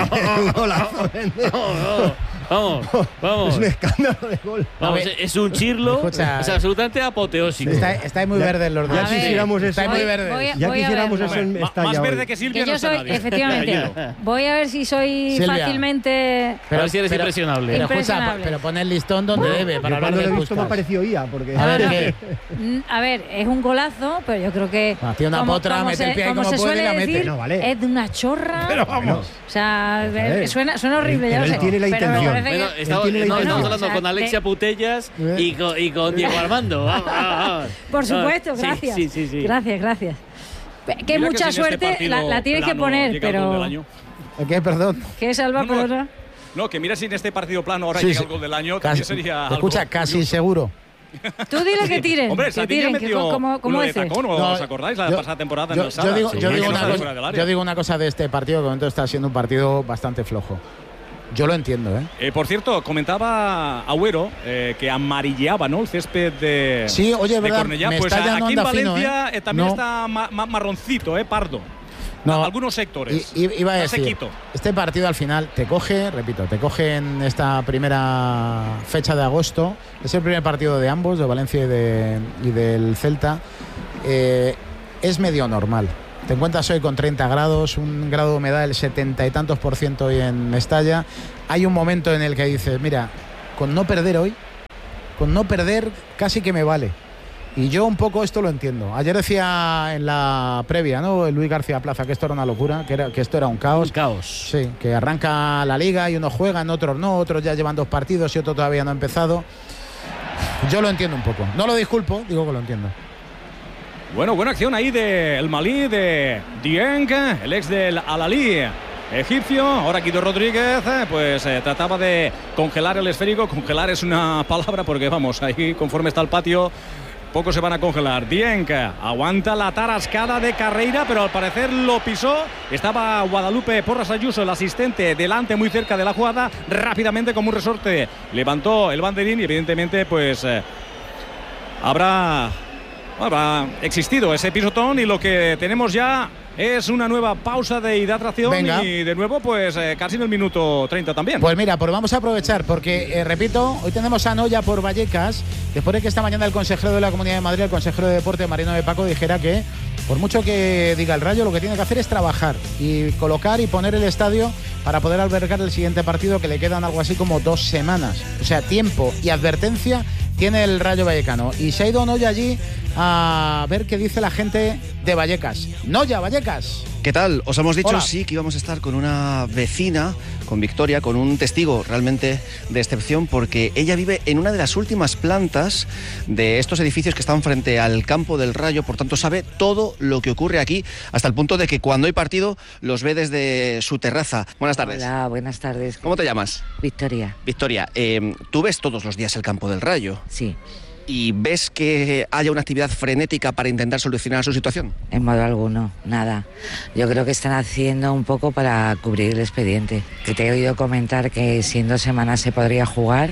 Vamos. Es un escándalo de gol. Vamos, es un chirlo. Escucha, es absolutamente apoteósico. Está muy verde los dos. Ya quisiéramos eso. Está muy verde. Ya quisiéramos eso en Mestalla. Más verde que Silvia, que yo no soy, nadie. efectivamente. Voy a ver si soy Silvia, fácilmente. Pero si eres impresionable. Pero escucha, pero pon el listón donde debe. Para cuando hablar lo de he visto me ha parecido IA. Porque... A ver, es un golazo, pero yo creo que. Tiene una potra, mete el pie ahí como puede y la mete. Decir, es de una chorra. Pero vamos. O sea, suena horrible, ya lo sé. Él tiene la intención. Estamos hablando con Alexia Putellas y con Diego Armando. Vamos. Por supuesto, gracias. Sí. Gracias. Que mucha suerte la tienes que poner, pero. ¿Qué? Perdón. ¿Qué salva por No, que mira si en este partido plano ahora llega el gol del año, también sería. Escucha, casi seguro. Tú dile que tiren. Hombre, que tiren, ¿cómo es? ¿Os acordáis la pasada temporada en el Sala? Yo digo una cosa de este partido, que de momento está siendo un partido bastante flojo. Yo lo entiendo, Por cierto, comentaba Agüero que amarilleaba, ¿no?, el césped de, sí, oye, de verdad, Cornellá. Pues aquí en Valencia también está marroncito, pardo. algunos sectores. Iba a decir, este partido al final te coge en esta primera fecha de agosto. Es el primer partido de ambos, de Valencia y del Celta. Es medio normal. Te encuentras hoy con 30 grados, un grado de humedad del 70 y tantos % hoy en Mestalla. Hay un momento en el que dices, mira, con no perder hoy, casi que me vale. Y yo un poco esto lo entiendo. Ayer decía en la previa, ¿no?, Luis García Plaza, que esto era una locura, que esto era un caos. Sí, que arranca la liga y unos juegan, otros no, otros ya llevan 2 partidos y otro todavía no ha empezado. Yo lo entiendo un poco. No lo disculpo, digo que lo entiendo. Bueno, buena acción ahí del Malí, de Dieng, el ex del Al-Ahly egipcio. Ahora Guido Rodríguez pues trataba de congelar el esférico. Congelar es una palabra porque vamos, ahí conforme está el patio poco se van a congelar. Dieng aguanta la tarascada de Carreira, pero al parecer lo pisó. Estaba Guadalupe Porras Ayuso, el asistente, delante, muy cerca de la jugada. Rápidamente, como un resorte, levantó el banderín y evidentemente pues habrá existido ese pisotón, y lo que tenemos ya es una nueva pausa de hidratación. Venga. Y de nuevo pues casi en el minuto 30 también. Pues mira, pues vamos a aprovechar porque, repito, hoy tenemos a Noya por Vallecas, después de que esta mañana el consejero de la Comunidad de Madrid, el consejero de Deporte, Mariano de Paco, dijera que por mucho que diga el Rayo, lo que tiene que hacer es trabajar y colocar y poner el estadio para poder albergar el siguiente partido, que le quedan algo así como 2 semanas. O sea, tiempo y advertencia tiene el Rayo Vallecano. Y se ha ido Noya allí a ver qué dice la gente de Vallecas. Noya, Vallecas. ¿Qué tal? Os hemos dicho, Hola. Sí, que íbamos a estar con una vecina, con Victoria, con un testigo realmente de excepción, porque ella vive en una de las últimas plantas de estos edificios que están frente al campo del Rayo, por tanto sabe todo lo que ocurre aquí, hasta el punto de que cuando hay partido los ve desde su terraza. Buenas tardes. Hola, buenas tardes. ¿Cómo te llamas? Victoria. Victoria, ¿tú ves todos los días el campo del Rayo? Sí. ¿Y ves que haya una actividad frenética para intentar solucionar su situación? En modo alguno, nada. Yo creo que están haciendo un poco para cubrir el expediente. Que te he oído comentar que si en 2 semanas se podría jugar.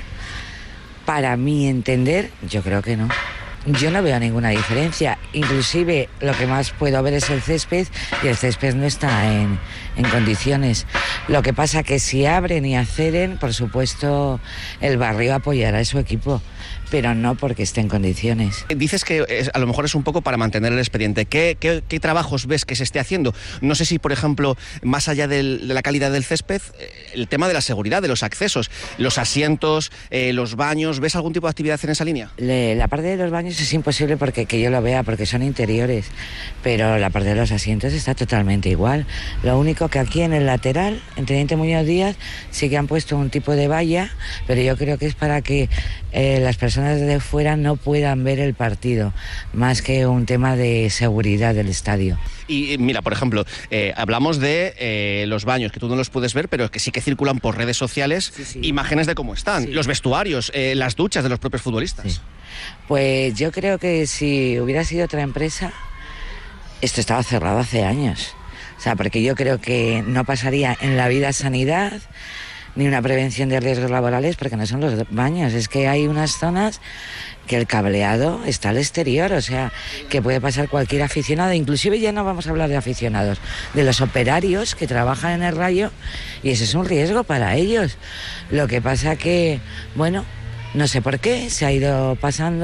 Para mi entender, yo creo que no. Yo no veo ninguna diferencia. Inclusive lo que más puedo ver es el césped, y el césped no está en condiciones. Lo que pasa que si abren y aceren, por supuesto el barrio apoyará a su equipo, pero no porque esté en condiciones. Dices que a lo mejor es un poco para mantener el expediente. ¿Qué trabajos ves que se esté haciendo? No sé si, por ejemplo, más allá de la calidad del césped, el tema de la seguridad, de los accesos, los asientos, los baños, ¿ves algún tipo de actividad en esa línea? La parte de los baños es imposible porque que yo lo vea, porque son interiores, pero la parte de los asientos está totalmente igual. Lo único que aquí en el lateral, en Teniente Muñoz Díaz, sí que han puesto un tipo de valla, pero yo creo que es para que las personas de fuera no puedan ver el partido, más que un tema de seguridad del estadio. Y mira, por ejemplo, hablamos de los baños, que tú no los puedes ver, pero que sí que circulan por redes sociales, sí. Imágenes de cómo están, sí. Los vestuarios, las duchas de los propios futbolistas. Sí. Pues yo creo que si hubiera sido otra empresa, esto estaba cerrado hace años. O sea, porque yo creo que no pasaría en la vida sanidad ni una prevención de riesgos laborales, porque no son los baños. Es que hay unas zonas que el cableado está al exterior, o sea, que puede pasar cualquier aficionado. Inclusive ya no vamos a hablar de aficionados, de los operarios que trabajan en el Rayo, y ese es un riesgo para ellos. Lo que pasa que, bueno, no sé por qué, se ha ido pasando,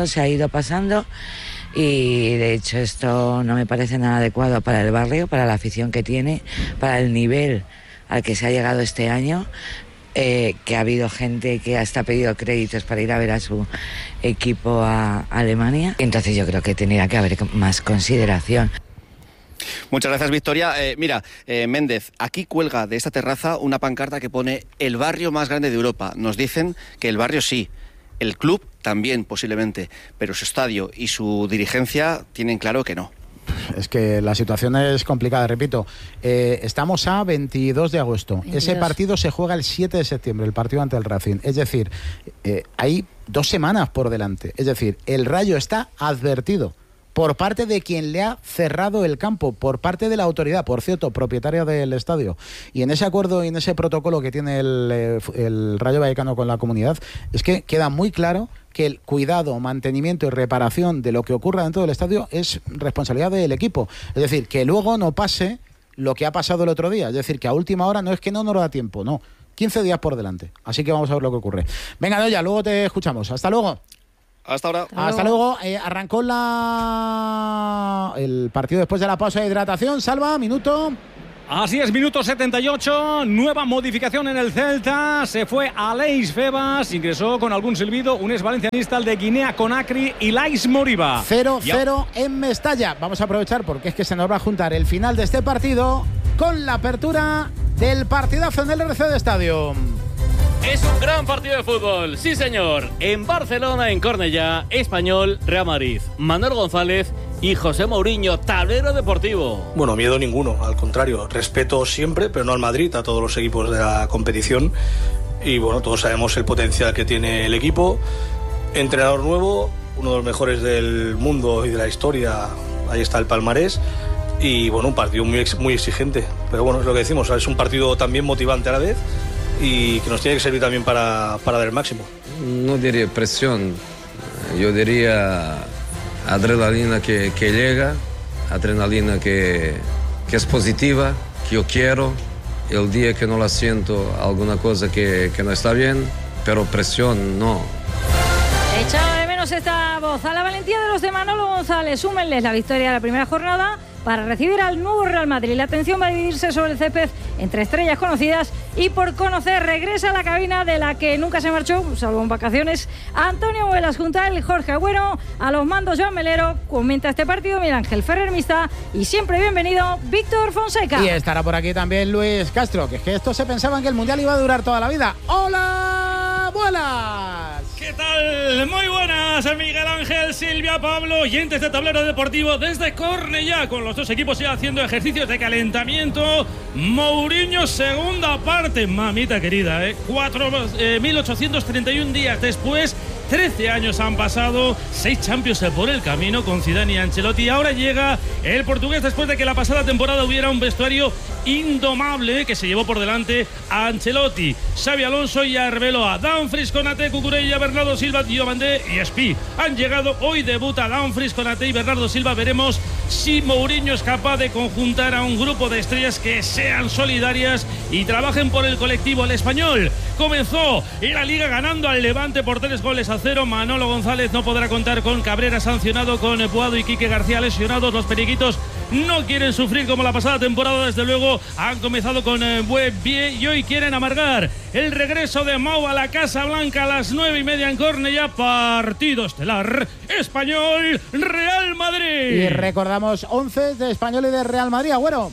y de hecho esto no me parece nada adecuado para el barrio, para la afición que tiene, para el nivel al que se ha llegado este año. Que ha habido gente que hasta ha pedido créditos para ir a ver a su equipo a Alemania. Entonces yo creo que tendría que haber más consideración. Muchas gracias, Victoria. Mira, Méndez, aquí cuelga de esta terraza una pancarta que pone el barrio más grande de Europa. Nos dicen que el barrio sí, el club también posiblemente, pero su estadio y su dirigencia tienen claro que no. Es que la situación es complicada, repito. Estamos a 22 de agosto. 22. Ese partido se juega el 7 de septiembre, el partido ante el Racing. Es decir, hay 2 semanas por delante. Es decir, el Rayo está advertido por parte de quien le ha cerrado el campo, por parte de la autoridad, por cierto, propietaria del estadio. Y en ese acuerdo y en ese protocolo que tiene el Rayo Vallecano con la comunidad, es que queda muy claro que el cuidado, mantenimiento y reparación de lo que ocurra dentro del estadio es responsabilidad del equipo. Es decir, que luego no pase lo que ha pasado el otro día. Es decir, que a última hora no es que no nos da tiempo, no. 15 días por delante. Así que vamos a ver lo que ocurre. Venga, Noya, luego te escuchamos. Hasta luego. Hasta ahora. Hasta luego. Arrancó el partido después de la pausa de hidratación. Salva, minuto. Así es, minuto 78, nueva modificación en el Celta, se fue Aleix Febas, ingresó con algún silbido un ex valencianista, el de Guinea Conakry, Ilais Moriba. 0-0 en Mestalla. Vamos a aprovechar porque es que se nos va a juntar el final de este partido con la apertura del partidazo en el RCD Stadium. Es un gran partido de fútbol, sí señor. En Barcelona, en Cornellá, Español, Real Madrid. Manuel González y José Mourinho, tablero deportivo. Bueno, miedo ninguno, al contrario, respeto siempre, pero no al Madrid, a todos los equipos de la competición. Y bueno, todos sabemos el potencial que tiene el equipo. Entrenador nuevo, uno de los mejores del mundo y de la historia, ahí está el palmarés. Y bueno, un partido muy exigente, pero bueno, es lo que decimos, es un partido también motivante a la vez y que nos tiene que servir también para dar el máximo. No diría presión, yo diría adrenalina que llega, adrenalina que es positiva, que yo quiero. El día que no la siento, alguna cosa que no está bien, pero presión no. Echaba de menos esta voz. A la valentía de los de Manolo González, súmenles la victoria de la primera jornada para recibir al nuevo Real Madrid. La atención va a dividirse sobre el césped entre estrellas conocidas y por conocer. Regresa a la cabina de la que nunca se marchó, salvo en vacaciones, Antonio Vuelas, junto a él Jorge Agüero, a los mandos Joan Melero. Comenta este partido Miguel Ángel Ferrer Mista y siempre bienvenido Víctor Fonseca. Y estará por aquí también Luis Castro, que es que estos se pensaban que el Mundial iba a durar toda la vida. ¡Hola, Vuelas! ¿Qué tal? Muy buenas, Miguel Ángel, Silvia, Pablo, oyentes de Tablero Deportivo desde Cornellá, con los dos equipos ya haciendo ejercicios de calentamiento. Mourinho, segunda parte, mamita querida, 1831 días después, 13 años han pasado, 6 Champions por el camino con Zidane y Ancelotti. Ahora llega el portugués después de que la pasada temporada hubiera un vestuario indomable que se llevó por delante a Ancelotti, Xabi Alonso y Arbeloa. Dumfries, Konaté, Cucurella, Bernardo Silva, Diomandé y Espí han llegado. Hoy debuta Dumfries, Konaté y Bernardo Silva. Veremos si Mourinho es capaz de conjuntar a un grupo de estrellas que sean solidarias y trabajen por el colectivo. El Español comenzó la Liga ganando al Levante por 3-0. Manolo González no podrá contar con Cabrera sancionado, con Puado y Quique García lesionados. Los periquitos no quieren sufrir como la pasada temporada, desde luego. Han comenzado con buen pie y hoy quieren amargar el regreso de Mau a la Casa Blanca a las 9:30 en Cornellá. Partido estelar, Español, Real Madrid. Y recordamos 11 de Español y de Real Madrid, Agüero.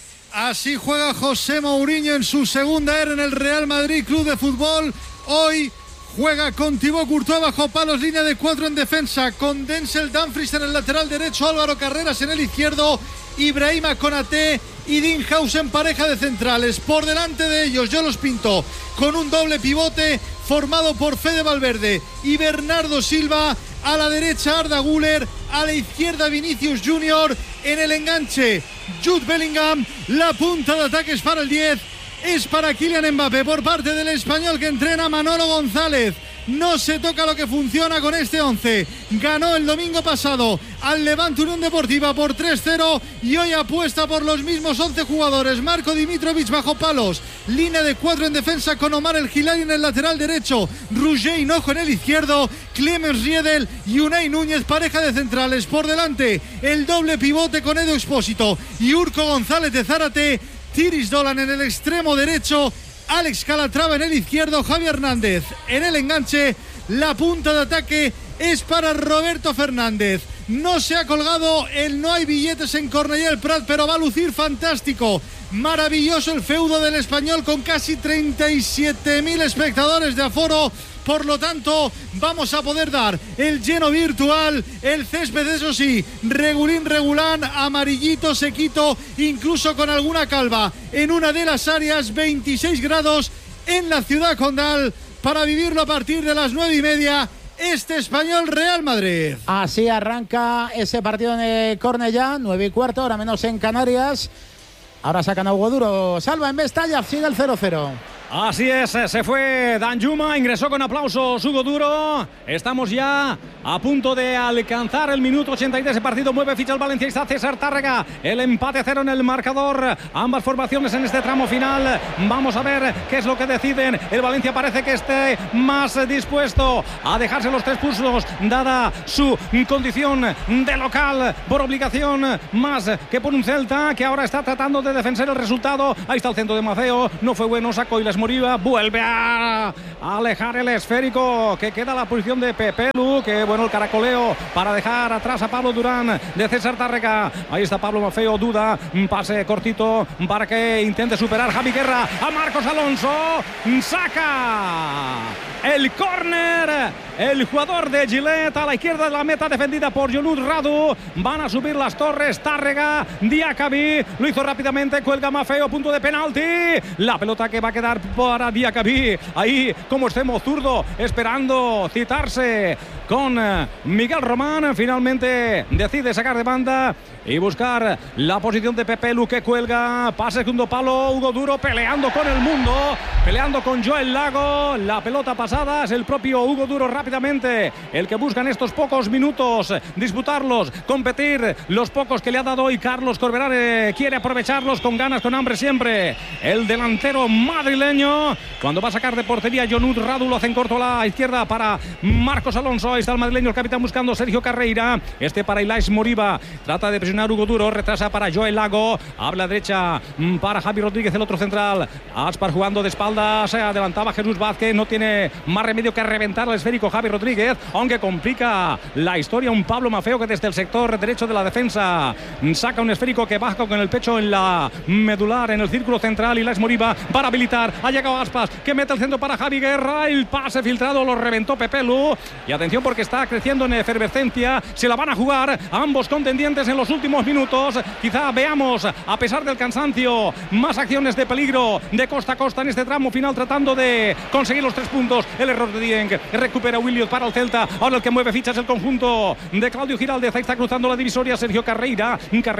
Así juega José Mourinho en su segunda era en el Real Madrid Club de Fútbol. Hoy juega con Thibaut Courtois bajo palos, línea de 4 en defensa, con Denzel Dumfries en el lateral derecho, Álvaro Carreras en el izquierdo, Ibrahima Konaté y Dean House en pareja de centrales. Por delante de ellos yo los pinto con un doble pivote formado por Fede Valverde y Bernardo Silva. A la derecha Arda Güler, a la izquierda Vinicius Junior, en el enganche Jude Bellingham. La punta de ataque es para el 10, es para Kylian Mbappé por parte del Español que entrena Manolo González. No se toca lo que funciona con este 11. Ganó el domingo pasado al Levante Unión Deportiva por 3-0 y hoy apuesta por los mismos 11 jugadores. Marco Dimitrovic bajo palos, línea de 4 en defensa con Omar El Hilali en el lateral derecho, Roger Hinojo en el izquierdo, Clemens Riedel y Unai Núñez pareja de centrales. Por delante el doble pivote con Edu Expósito y Urco González de Zárate, Tiris Dolan en el extremo derecho, Alex Calatrava en el izquierdo, Javi Hernández en el enganche. La punta de ataque es para Roberto Fernández. No se ha colgado el no hay billetes en Cornellá el Prat, pero va a lucir fantástico. Maravilloso el feudo del Español con casi 37.000 espectadores de aforo. Por lo tanto, vamos a poder dar el lleno virtual. El césped, eso sí, regulán, amarillito, sequito, incluso con alguna calva. En una de las áreas, 26 grados en la ciudad condal, para vivirlo a partir de las 9:30. Este Español Real Madrid. Así arranca ese partido en Cornellá, 9:15, ahora menos en Canarias. Ahora sacan a Hugo Duro. Salva en Mestalla, sigue el 0-0. Así es, se fue Danjuma, ingresó con aplausos Hugo Duro. Estamos ya a punto de alcanzar el minuto 83 de ese partido. Mueve ficha el valencianista César Tárrega. El empate a 0 en el marcador. Ambas formaciones en este tramo final. Vamos a ver qué es lo que deciden. El Valencia parece que esté más dispuesto a dejarse los 3 puntos, dada su condición de local por obligación, más que por un Celta que ahora está tratando de defender el resultado. Ahí está el centro de Maceo. No fue bueno, sacó y las Moriba vuelve a alejar el esférico, que queda la posición de Pepe Lu, que bueno el caracoleo para dejar atrás a Pablo Durán de César Tárrega. Ahí está Pablo Maceo, duda, un pase cortito para que intente superar Javi Guerra a Marcos Alonso, saca el córner. El jugador de Gillette a la izquierda de la meta, defendida por Yonut Radu. Van a subir las torres. Tárrega, Diakabi lo hizo rápidamente, cuelga Maceo, punto de penalti. La pelota que va a quedar para Diakabi. Ahí como extremo zurdo, esperando citarse con Miguel Román. Finalmente decide sacar de banda y buscar la posición de Pepe Lu, que cuelga. Pase segundo palo, Hugo Duro peleando con el mundo, peleando con Joel Lago. La pelota pasada es el propio Hugo Duro rápidamente el que busca en estos pocos minutos disputarlos, competir, los pocos que le ha dado hoy Carlos Corberán. Quiere aprovecharlos con ganas, con hambre siempre. El delantero madrileño, cuando va a sacar de portería Yonut Radu, lo hace en corto a la izquierda para Marcos Alonso. Ahí está el madrileño, el capitán buscando Sergio Carreira. Este para Ilais Moriba, trata de presionar Hugo Duro, retrasa para Joel Lago, habla derecha para Javi Rodríguez, el otro central. Aspar jugando de espaldas, se adelantaba Jesús Vázquez, no tiene más remedio que reventar el esférico Javi Rodríguez, aunque complica la historia un Pablo Maceo, que desde el sector derecho de la defensa saca un esférico que baja con el pecho en la medular, en el círculo central. Ilais Moriba para habilitar, ha llegado Aspas, que mete el centro para Javi Guerra, el pase filtrado lo reventó Pepe Lu. Y atención, porque está creciendo en efervescencia, se la van a jugar ambos contendientes en los últimos minutos. Quizá veamos, a pesar del cansancio, más acciones de peligro de costa a costa en este tramo final, tratando de conseguir los 3 puntos. El error de Dieng, recupera Williot para el Celta. Ahora el que mueve fichas el conjunto de Claudio Giraldez. Ahí está cruzando la divisoria Sergio Carreira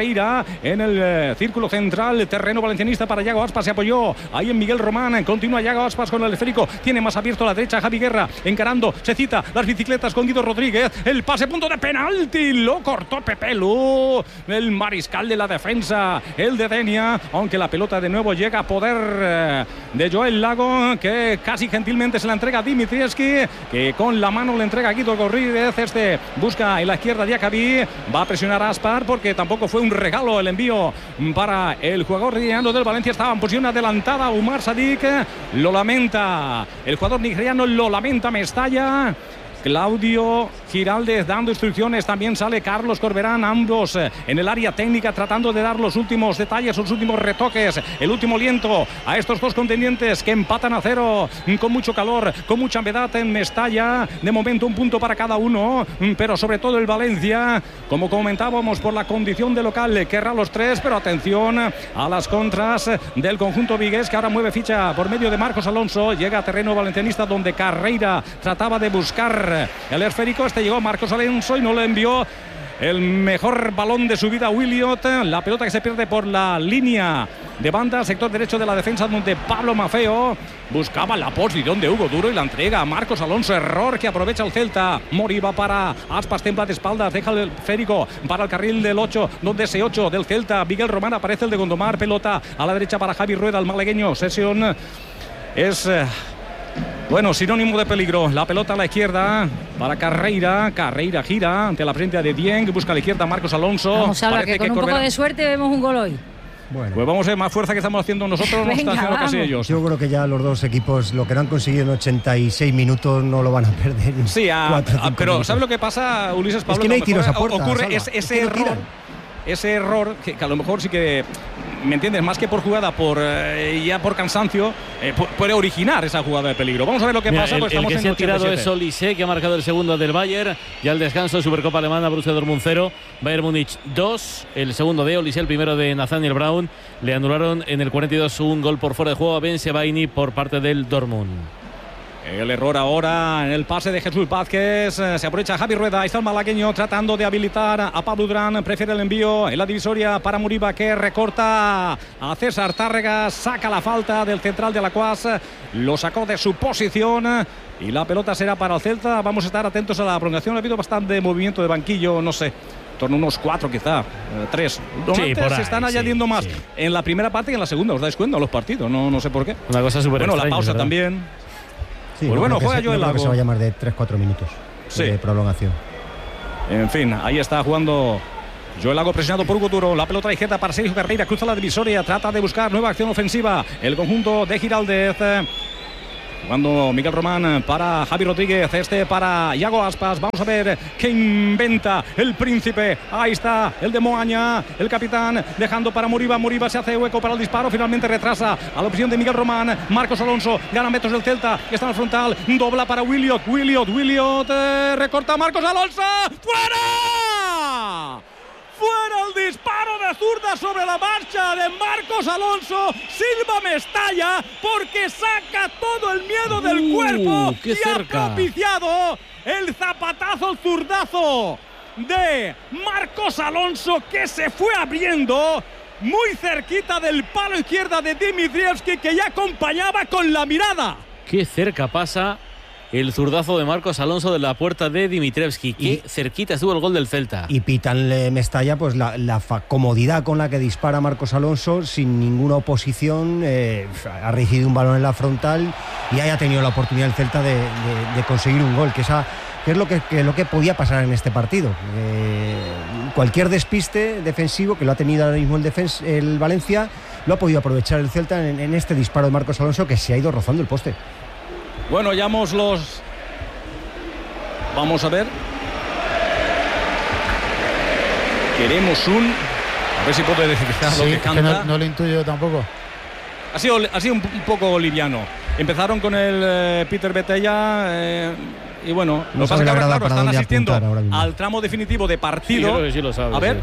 en el círculo central, terreno valencianista para Yago Aspas. Se apoyó ahí en Miguel Román, continúa Yago Aspas con el esférico, tiene más abierto a la derecha Javi Guerra, encarando, se cita las bicicletas con Guido Rodríguez, el pase, punto de penalti, lo cortó Pepe Lu, el mariscal de la defensa, el de Denia, aunque la pelota de nuevo llega a poder de Joel Lago, que casi gentilmente se la entrega a Dimitrievski, que con la mano le entrega a Guido Rodríguez. Este busca en la izquierda Diakabi, va a presionar a Aspar, porque tampoco fue un regalo el envío para el jugador nigeriano del Valencia. Estaba en posición adelantada Umar Sadik, lo lamenta el jugador nigeriano, lo lamenta Mestalla. Claudio Giraldez dando instrucciones, también sale Carlos Corberán, ambos en el área técnica tratando de dar los últimos detalles, los últimos retoques, el último aliento a estos dos contendientes que empatan a 0 con mucho calor, con mucha humedad en Mestalla. De momento un punto para cada uno, pero sobre todo el Valencia, como comentábamos, por la condición de local querrá los 3, pero atención a las contras del conjunto vigués, que ahora mueve ficha por medio de Marcos Alonso. Llega a terreno valencianista donde Carreira trataba de buscar el esférico. Este llegó Marcos Alonso y no le envió el mejor balón de su vida Williot. La pelota que se pierde por la línea de banda, sector derecho de la defensa, donde Pablo Maceo buscaba la posición de Hugo Duro y la entrega a Marcos Alonso. Error que aprovecha el Celta. Moriba para Aspas, templa de espaldas, deja el esférico para el carril del 8, donde ese 8 del Celta, Miguel Román, aparece el de Gondomar. Pelota a la derecha para Javi Rueda, el malagueño. Sesión es... bueno, sinónimo de peligro. La pelota a la izquierda para Carreira. Carreira gira ante la presencia de Dieng. Busca a la izquierda Marcos Alonso. Vamos a hablar que con un poco de suerte vemos un gol hoy. Bueno. Pues vamos a ver, más fuerza que estamos haciendo nosotros, no están haciendo casi ellos. Yo creo que ya los dos equipos, lo que no han conseguido en 86 minutos, no lo van a perder. Sí, pero minutos. ¿Sabes lo que pasa, Ulises Pablo? Es que no hay tiros a puerta. Ocurre ese error que a lo mejor sí que, ¿me entiendes? Más que por jugada, ya por cansancio, puede originar esa jugada de peligro. Vamos a ver lo que pasa. Pues el estamos que en se ha 87. tirado es Olise, que ha marcado el segundo del Bayern. Ya al descanso, Supercopa Alemana, Borussia Dortmund 0, Bayern Múnich 2. El segundo de Olise, el primero de Nathaniel Brown. Le anularon en el 42 un gol por fuera de juego a Ben Sebaini por parte del Dortmund. El error ahora en el pase de Jesús Vázquez. Se aprovecha Javi Rueda. Ahí está el malagueño tratando de habilitar a Pablo Durán. Prefiere el envío en la divisoria para Moriba, que recorta a César Tárrega. Saca la falta del central de Alacuás. Lo sacó de su posición. Y la pelota será para el Celta. Vamos a estar atentos a la prolongación. Ha habido bastante movimiento de banquillo, no sé. En torno a unos 4 quizá, 3. Sí, se están añadiendo más en la primera parte y en la segunda. ¿Os dais cuenta? Los partidos, no sé por qué. Una cosa súper Bueno, extraña, la pausa ¿verdad? también. Sí, pues bueno, juega Joel Lago. Que se va a llamar de 3-4 minutos de prolongación. En fin, ahí está jugando Joel Lago, presionado por Hugo Duro. La pelota de izquierda para Sergio Carreira. Cruza la divisoria. Trata de buscar nueva acción ofensiva. El conjunto de Giraldez. Jugando Miguel Román para Javi Rodríguez, para Iago Aspas. Vamos a ver qué inventa el príncipe. Ahí está el de Moaña, el capitán, dejando para Moriba. Moriba se hace hueco para el disparo, finalmente retrasa a la opción de Miguel Román. Marcos Alonso gana metros del Celta, que está en el frontal, dobla para Williot, recorta Marcos Alonso. ¡Fuera! Fuera el disparo de zurda sobre la marcha de Marcos Alonso. Silva Mestalla, porque saca todo el miedo del cuerpo y ha propiciado el zapatazo, el zurdazo de Marcos Alonso, que se fue abriendo muy cerquita del palo izquierda de Dimitrievski, que ya acompañaba con la mirada. Qué cerca pasa el zurdazo de Marcos Alonso de la puerta de Dimitrievski. Qué cerquita estuvo el gol del Celta. Y pitan Mestalla, pues la comodidad con la que dispara Marcos Alonso, sin ninguna oposición, ha regido un balón en la frontal y haya tenido la oportunidad el Celta de conseguir un gol, que es lo que podía pasar en este partido. Cualquier despiste defensivo, que lo ha tenido ahora mismo el Valencia, lo ha podido aprovechar el Celta en este disparo de Marcos Alonso, que se ha ido rozando el poste. Bueno, vamos a ver. Queremos a ver si puedo identificar lo que canta. No lo intuyo tampoco. Ha sido un poco liviano. Empezaron con el Peter Betella. Y bueno, no sabe la verdad, están asistiendo al tramo definitivo de partido. Sí, creo que sí lo sabe, a ver. Sí.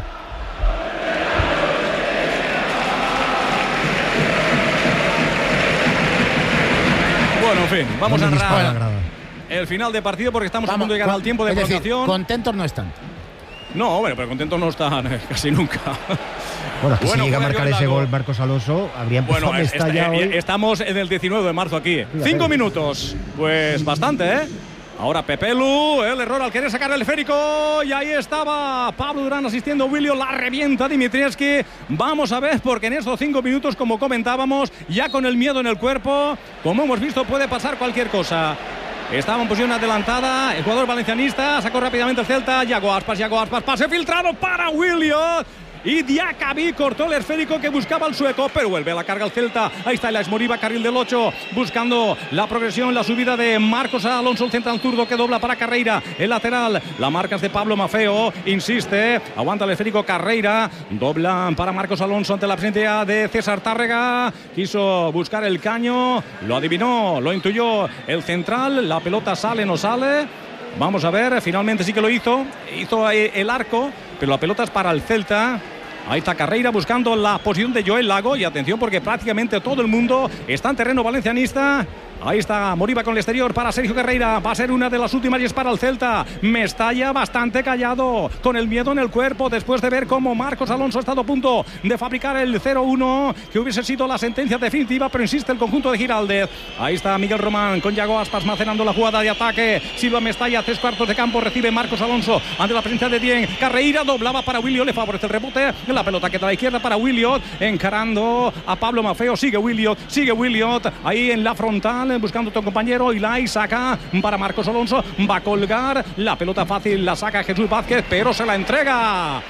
Bueno, en fin, vamos a narrar el final de partido, porque estamos a punto de llegar al tiempo de prolongación. Contentos no están. No, bueno, pero contentos no están casi nunca. Bueno, si llega a marcar ese gol Marcos Alonso, habría empezado estamos en el 19 de marzo aquí. 5 minutos. Pues bastante, ¿eh? Ahora Pepelu, el error al querer sacar el esférico, y ahí estaba Pablo Durán asistiendo. Williot, la revienta Dimitrievski. Vamos a ver, porque en estos 5 minutos, como comentábamos, ya con el miedo en el cuerpo, como hemos visto, puede pasar cualquier cosa. Estaba en posición adelantada el jugador valencianista, sacó rápidamente el Celta. Iago Aspas, pase filtrado para Williot. Y Diacabí cortó el esférico que buscaba el sueco, pero vuelve a la carga el Celta. Ahí está Elias Moriba, carril del 8, buscando la progresión, la subida de Marcos Alonso, el central zurdo que dobla para Carreira, el lateral. La marca es de Pablo Maffeo, insiste, aguanta el esférico Carreira, dobla para Marcos Alonso ante la presencia de César Tárrega. Quiso buscar el caño, lo adivinó, lo intuyó el central. La pelota sale, no sale. Vamos a ver, finalmente sí que lo hizo el arco, pero la pelota es para el Celta. Ahí está Carreira buscando la posición de Joel Lago, y atención, porque prácticamente todo el mundo está en terreno valencianista. Ahí está Moriba con el exterior para Sergio Carreira. Va a ser una de las últimas y es para el Celta. Mestalla bastante callado, con el miedo en el cuerpo, después de ver cómo Marcos Alonso ha estado a punto de fabricar el 0-1, que hubiese sido la sentencia definitiva, pero insiste el conjunto de Giraldez. Ahí está Miguel Román con Iago Aspas macerando la jugada de ataque. Silva Mestalla, 3/4 de campo, recibe Marcos Alonso ante la presencia de Dieng. Carreira doblaba para Williot, le favorece el rebote. La pelota que da a la izquierda para Williot, encarando a Pablo Maffeo. Sigue Williot ahí en la frontal, buscando a otro compañero, y la saca para Marcos Alonso. Va a colgar la pelota fácil, la saca Jesús Vázquez, pero se la entrega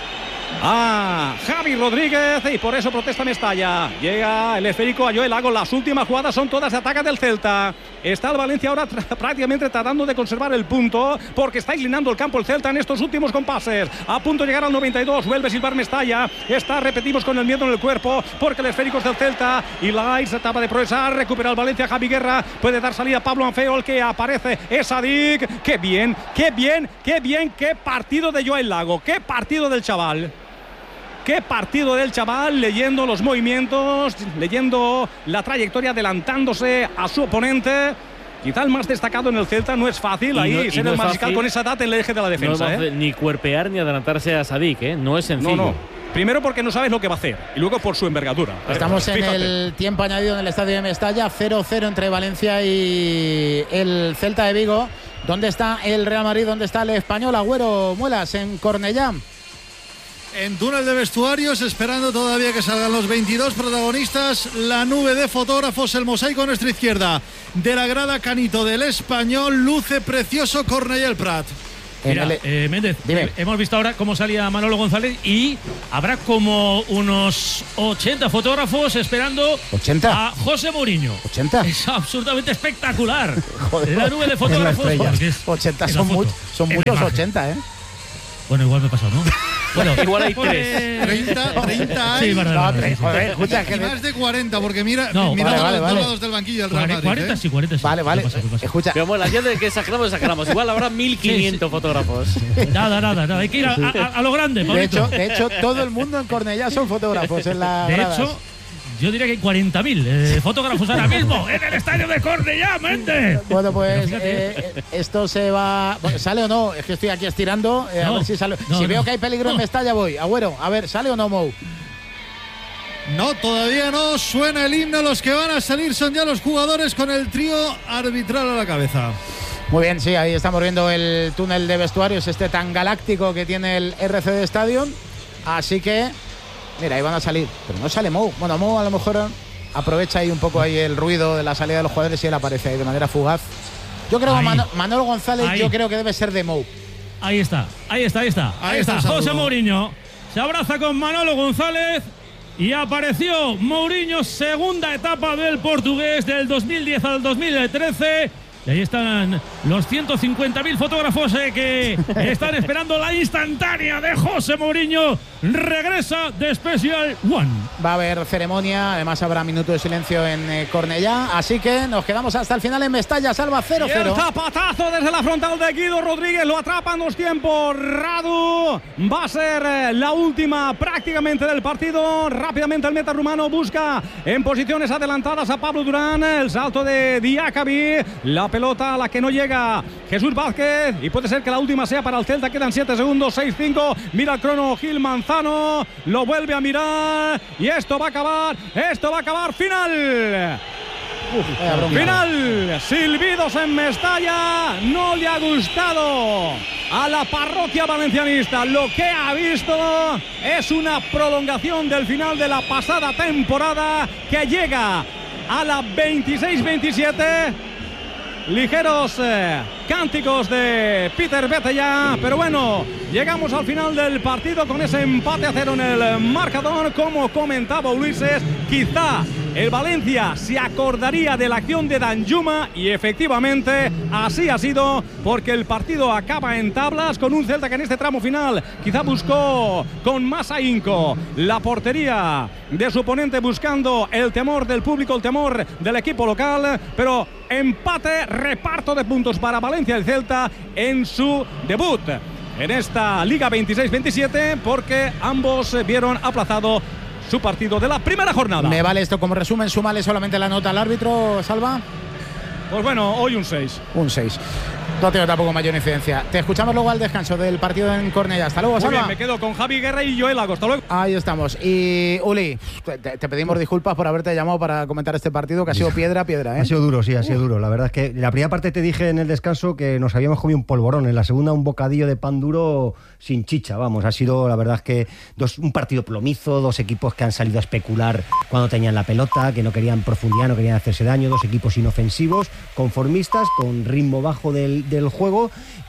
a Javi Rodríguez, y por eso protesta Mestalla. Llega el esférico a Joel Lago. Las últimas jugadas son todas de ataque del Celta. Está el Valencia ahora prácticamente tratando de conservar el punto, porque está inclinando el campo el Celta en estos últimos compases. A punto de llegar al 92, vuelve a silbar Mestalla. Repetimos, con el miedo en el cuerpo, porque el esférico es del Celta. Y la se etapa de progresar, recupera el Valencia. Javi Guerra puede dar salida a Pablo Maffeo, el que aparece es Sadik. Qué bien, qué partido de Joel Lago, qué partido del chaval. Qué partido del chaval, leyendo los movimientos, leyendo la trayectoria, adelantándose a su oponente. quizá el más destacado en el Celta. No es fácil ahí ser el mariscal con esa edad en el eje de la defensa. No ni cuerpear ni adelantarse a Sadik, no es sencillo. No. Primero porque no sabes lo que va a hacer y luego por su envergadura. Estamos en el tiempo añadido en el estadio de Mestalla, 0-0 entre Valencia y el Celta de Vigo. ¿Dónde está el Real Madrid? ¿Dónde está el Español? Agüero Muelas en Cornellá. En túnel de vestuarios, esperando todavía que salgan los 22 protagonistas, la nube de fotógrafos, el mosaico en nuestra izquierda de la grada Canito del Español, luce precioso Cornellá el Prat. Mira, Méndez, hemos visto ahora cómo salía Manolo González y habrá como unos 80 fotógrafos esperando 80 a José Mourinho. 80. Es absolutamente espectacular. La nube de fotógrafos. 80 son muchos 80, ¿eh? Bueno, igual me he pasado, ¿no? Bueno, igual hay 3. 30 hay. Sí, vale. Joder, escucha, y más de 40, porque mira vale. los dos lados del banquillo del Real Madrid. 40 sí, 40 sí. Vale. ¿Qué pasa? Escucha. Pero bueno, ya de que exageramos. Igual habrá 1500 fotógrafos. Nada. Hay que ir a lo grande, Pablito. De hecho, todo el mundo en Cornellá son fotógrafos en la gradas. De hecho, yo diría que hay 40.000 fotógrafos ahora mismo en el estadio de Cornellá, Méndez. Bueno, pues esto se va. ¿Sale o no? Es que estoy aquí estirando. A ver si sale. Si veo que hay peligro en Mestalla, voy. Agüero, a ver, ¿sale o no, Mou? No, todavía no. Suena el himno. Los que van a salir son ya los jugadores con el trío arbitral a la cabeza. Muy bien, sí, ahí estamos viendo el túnel de vestuarios, este tan galáctico que tiene el RCD Stadium. Así que, mira, ahí van a salir. Pero no sale Mou. Bueno, Mou a lo mejor aprovecha ahí un poco ahí el ruido de la salida de los jugadores y él aparece ahí de manera fugaz. Yo creo que Manolo González, yo creo que debe ser de Mou. Ahí está. José Mourinho se abraza con Manolo González y apareció Mourinho, segunda etapa del portugués del 2010 al 2013. Y ahí están los 150.000 fotógrafos que están esperando la instantánea de José Mourinho. Regresa de Special One. Va a haber ceremonia, además habrá minuto de silencio en Cornellá. Así que nos quedamos hasta el final en Mestalla. Salva 0-0. Y el zapatazo desde la frontal de Guido Rodríguez. Lo atrapa en 2 tiempos. Radu va a ser la última prácticamente del partido. Rápidamente el meta rumano busca en posiciones adelantadas a Pablo Durán. El salto de Diakabi. La pelota a la que no llega Jesús Vázquez. Y puede ser que la última sea para el Celta. Quedan 7 segundos. 6-5. Mira el crono Gil Manzano. Lo vuelve a mirar. Y esto va a acabar. Final. Final. Silbidos en Mestalla. No le ha gustado a la parroquia valencianista. Lo que ha visto es una prolongación del final de la pasada temporada que llega a la 26-27. Ligeros cánticos de Peter Betella, pero bueno, llegamos al final del partido con ese empate a 0 en el marcador. Como comentaba Ulises, quizá el Valencia se acordaría de la acción de Danjuma y efectivamente así ha sido, porque el partido acaba en tablas con un Celta que en este tramo final quizá buscó con más ahínco la portería de su oponente, buscando el temor del público, el temor del equipo local, pero empate, reparto de puntos para Valencia el Celta en su debut en esta Liga 26-27, porque ambos vieron aplazado su partido de la primera jornada. Me vale esto como resumen, súmale solamente la nota al árbitro, Salva. Pues bueno, hoy un 6. Un 6. No tengo tampoco mayor incidencia. Te escuchamos luego al descanso del partido en Cornellá. Hasta luego, Salva. Muy bien, me quedo con Javi Guerra y Joel Lago. Hasta luego. Ahí estamos. Y Uli, te pedimos disculpas por haberte llamado para comentar este partido, que ha sido piedra, ¿eh? Ha sido duro, sí, ha sido duro. La verdad es que la primera parte te dije en el descanso que nos habíamos comido un polvorón. En la segunda, un bocadillo de pan duro sin chicha, vamos. Ha sido, la verdad es que un partido plomizo, 2 equipos que han salido a especular cuando tenían la pelota, que no querían profundidad, no querían hacerse daño, 2 equipos inofensivos, conformistas, con ritmo bajo del juego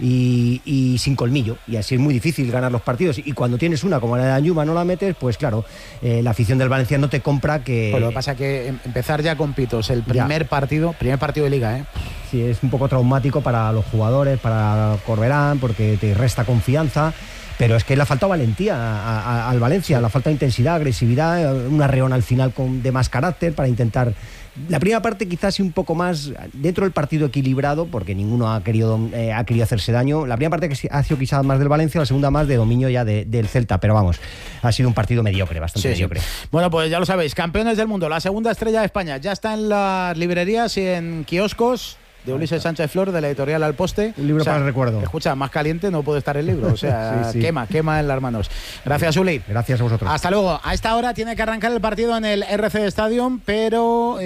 y sin colmillo. Y así es muy difícil ganar los partidos. Y cuando tienes una como la de Danjuma no la metes, pues claro, la afición del Valencia no te compra que... Pues lo que pasa es que empezar ya con pitos, el primer partido de Liga, ¿eh? Sí, es un poco traumático para los jugadores, para Corberán, porque te resta confianza. Pero es que le ha faltado valentía al Valencia, le ha faltado intensidad, agresividad, un arreón al final de más carácter para intentar... La primera parte quizás un poco más dentro del partido equilibrado, porque ninguno ha querido hacerse daño. La primera parte que ha sido quizás más del Valencia, la segunda más de dominio ya del Celta. Pero vamos, ha sido un partido mediocre, bastante mediocre. Bueno, pues ya lo sabéis, campeones del mundo, la segunda estrella de España. Ya está en las librerías y en kioscos. de Ulises Sánchez Flor, de la editorial Al Poste. Un libro para el recuerdo. Escucha, más caliente no puede estar el libro, o sea, sí. quema en las manos. Gracias, Uli. Gracias a vosotros. Hasta luego. A esta hora tiene que arrancar el partido en el RC Stadium, pero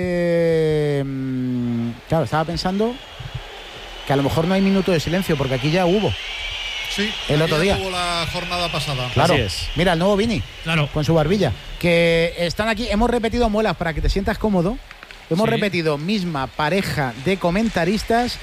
claro, estaba pensando que a lo mejor no hay minuto de silencio, porque aquí ya hubo. Sí, el otro día tuvo la jornada pasada. Claro, así es. Mira, el nuevo Vini, Claro. con su barbilla. Que están aquí, hemos repetido, Muelas, para que te sientas cómodo. Hemos Sí. repetido misma pareja de comentaristas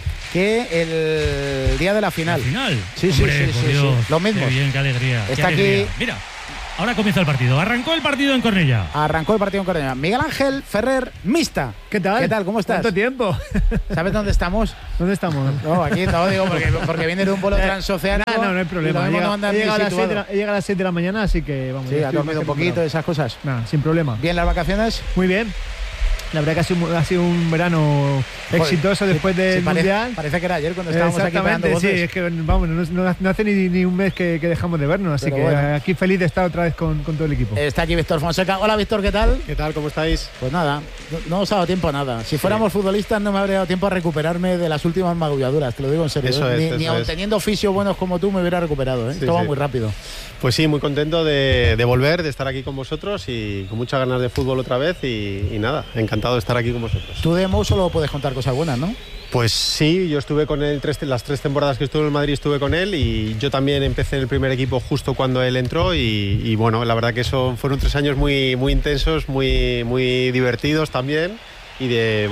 que el día de la final. ¿La final? Sí, Hombre, por Dios, los mismos. Qué bien, qué alegría. Está qué alegría. aquí. Mira, ahora comienza el partido. Arrancó el partido en Cornellá. Arrancó el partido en Cornellá. Miguel Ángel Ferrer, Mista. ¿Qué tal? ¿Qué tal? ¿Cómo estás? ¿Cuánto tiempo? ¿Sabes dónde estamos? ¿Dónde estamos? No, aquí no, digo, porque viene de un vuelo transoceánico. No hay problema. Y lo mismo no andan He llegado ni a situado. las 7 de la mañana, así que vamos. Sí, ya ha estoy dormido un más que poquito, preparado. esas cosas. Nada, sin problema. ¿Bien las vacaciones? Muy bien. La verdad que ha sido un verano exitoso después del Mundial. Parece que era ayer cuando estábamos aquí pegando Exactamente, voces. sí, es que vamos, no hace ni un mes que dejamos de vernos, así Pero que bueno. aquí feliz de estar otra vez con todo el equipo. Está aquí Víctor Fonseca. Hola, Víctor, ¿qué tal? ¿Qué tal? ¿Cómo estáis? Pues nada, no os ha dado tiempo a nada. Si fuéramos futbolistas no me habría dado tiempo a recuperarme de las últimas magulladuras, te lo digo en serio. Eso es, ni eso aun es. teniendo oficios buenos como tú me hubiera recuperado, ¿eh? Sí, Todo va sí. muy rápido. Pues sí, muy contento de volver, de estar aquí con vosotros y con muchas ganas de fútbol otra vez y nada, encantado de estar aquí con vosotros. Tú de Mou solo puedes contar cosas buenas, ¿no? Pues sí, yo estuve con él las 3 temporadas que estuve en el Madrid, estuve con él y yo también empecé en el primer equipo justo cuando él entró y bueno, la verdad que fueron 3 años muy intensos, muy divertidos también y de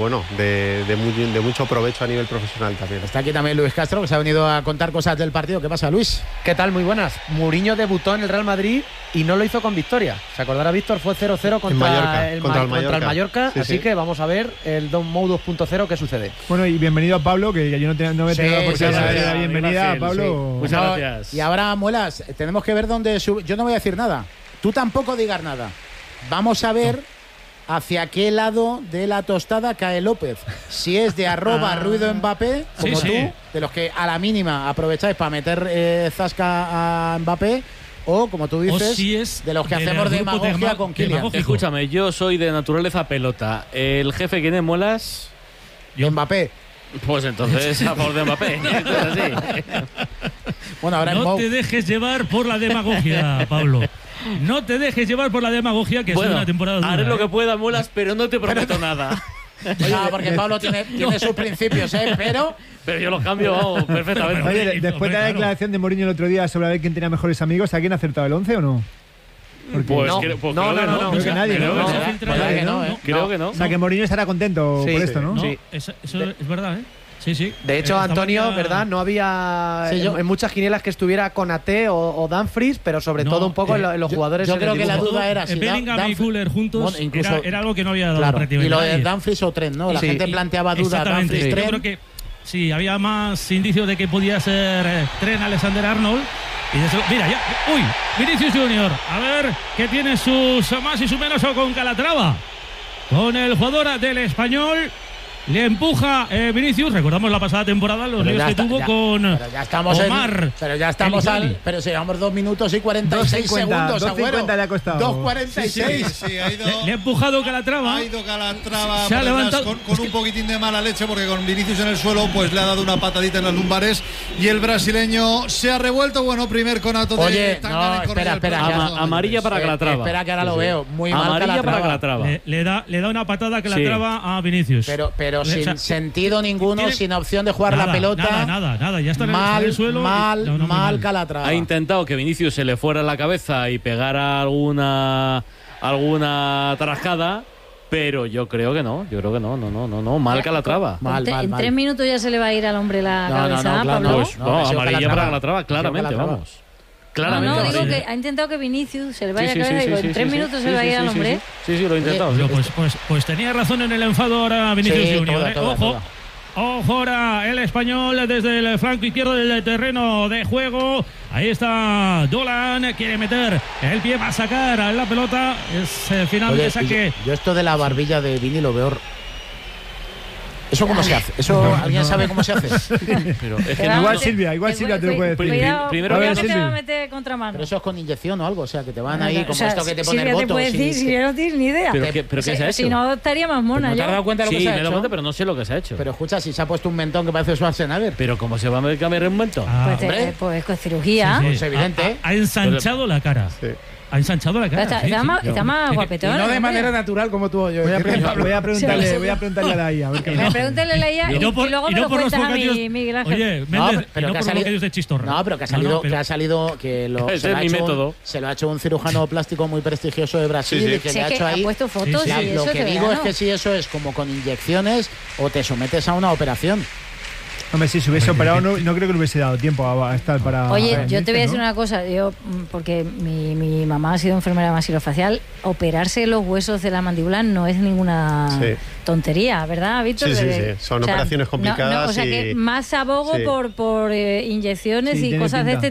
mucho provecho a nivel profesional también. Está aquí también Luis Castro, que se ha venido a contar cosas del partido. ¿Qué pasa, Luis? ¿Qué tal? Muy buenas. Mourinho debutó en el Real Madrid y no lo hizo con victoria. Se acordará, Víctor, fue 0-0 contra el Mallorca. Sí, así que vamos a ver el Don Mou 2.0 qué sucede. Bueno, y bienvenido a Pablo, que yo no he tenido la oportunidad de darle la bienvenida a Pablo. Sí. Muchas gracias. Y ahora, Muelas, tenemos que ver dónde sube. Yo no voy a decir nada. Tú tampoco digas nada. Vamos a ver hacia qué lado de la tostada cae López. Si es de @Ruido Mbappé, como Sí, tú, sí. de los que a la mínima aprovecháis para meter zasca a Mbappé, o como tú dices, O si es de los que del hacemos grupo demagogia con Kylian. demagógico. Escúchame, yo soy de naturaleza pelota. ¿El jefe quién es, Muelas? Mbappé. Pues entonces a favor de Mbappé. Entonces, sí. Bueno, ahora No te dejes llevar por la demagogia, Pablo. No te dejes llevar por la demagogia, que es una temporada dura. haré lo que ¿eh? pueda, Muelas, pero no te prometo nada. No, porque Pablo tiene sus principios, pero yo los cambio vamos, perfectamente. Oye, después de la declaración de Mourinho el otro día sobre ver quién tenía mejores amigos, ¿alguien ha acertado el 11 o no? Pues No, creo que no, no. Creo que nadie, ¿no? No, O se sea, filtra pues ahí, que no, ¿eh? Creo que no. O sea, que Mourinho estará contento Sí, por sí. esto, ¿no? No, Sí. eso es verdad, ¿eh? Sí, sí. De hecho, Estaban Antonio, ya- ¿verdad? No había Sí, yo- en muchas quinielas que estuviera Konaté o Dumfries, pero sobre No, todo un poco en los jugadores. yo en el creo que la dibujo. duda era si Bellingham y Fuller juntos Bueno, incluso- era algo que no había dado claro, y prácticamente lo de nadie. Dumfries o Trent, ¿no? La Sí, gente y- planteaba dudas. Exactamente. Dumfries, Yo Trent. creo que sí, había más indicios de que podía ser Trent Alexander-Arnold. Y mira, ya. ¡Uy! Vinicius Junior. A ver qué tiene sus más y sus menos con Calatrava. Con el jugador del Español. Le empuja Vinicius. Recordamos la pasada temporada, los Pero líos ya que está, tuvo ya- con pero ya estamos Omar. pero ya estamos Elizalde. pero si llevamos 2 minutos y 46 segundos, 2:50 le ha costado. 2:46. Sí, ha ido. Le ha empujado Calatrava. Ha ido Calatrava Se ha por detrás levantado. con un poquitín de mala leche porque con Vinicius en el suelo pues le ha dado una patadita en las lumbares y el brasileño se ha revuelto. Bueno, primer conato de Oye, Tangana no, en Cornellá. espera, Amarilla para Calatrava. Espera que ahora lo veo. Muy mal Amarilla para Calatrava. Calatrava. Le da una patada a Calatrava a Vinicius. Pero O sea, sin sentido ninguno, tiene- sin opción de jugar nada, la pelota. Nada. Ya está en Mal, el suelo. mal, muy mal Calatrava. Ha intentado que Vinicius se le fuera la cabeza y pegara alguna tarascada, pero yo creo que no. No. Mal Calatrava. En 3 minutos ya se le va a ir al hombre la cabeza, claro, Pablo. Pues no, ha sido amarilla Calatrava. para Calatrava, claramente, Ha sido Calatrava. vamos. Claramente. No, digo amarilla. que ha intentado que Vinicius se le vaya Sí, a cabeza. sí, digo, sí, en 3 sí, minutos sí, se le va a sí, ir al sí, hombre. Sí, lo he intentado. Bueno, pues tenía razón en el enfado ahora Vinicius Sí, Junior. toda. Ojo ahora el español desde el flanco izquierdo del terreno de juego. Ahí está Dolan, quiere meter el pie para sacar a la pelota. Es final Oye, de saque. yo esto de la barbilla de Vini lo veo. ¿Eso cómo se hace? ¿Eso alguien sabe cómo se hace? Pero es que igual Silvia te lo puede decir. Primero que te va a meter contramano. Pero eso es con inyección o algo, o sea, que te van ahí como esto que te pone el voto. Silvia te puede decir, si no tienes ni idea. ¿Pero qué se ha hecho? Si no, estaría más mona. ¿No te has dado cuenta de lo que se ha hecho? Sí, me lo cuento, pero no sé lo que se ha hecho. Pero escucha, si se ha puesto un mentón que parece Schwarzenegger. ¿Pero cómo se va a cambiar un mentón? Pues con cirugía. Es evidente. Ha ensanchado la cara. Ha ensanchado la cara. Está más guapetón. Y no de manera natural como tú o yo. Voy a preguntarle a la IA. Pregúntale a la IA y luego me lo cuentas a mí, Miguel Ángel. Oye, Méndez, pero que ha salido de chistorra. No, pero que ha salido que se lo ha hecho un cirujano plástico muy prestigioso de Brasil y que le ha hecho ahí. Ha puesto fotos. Lo que digo es que si eso es como con inyecciones o te sometes a una operación. Hombre, si se hubiese operado, no creo que le hubiese dado tiempo a estar para... Oye, yo te voy a decir una cosa. Porque mi mamá ha sido enfermera maxilofacial, operarse los huesos de la mandíbula no es ninguna tontería, ¿verdad, Víctor? Sí. Son operaciones complicadas. O sea, que más abogo por inyecciones y cosas de este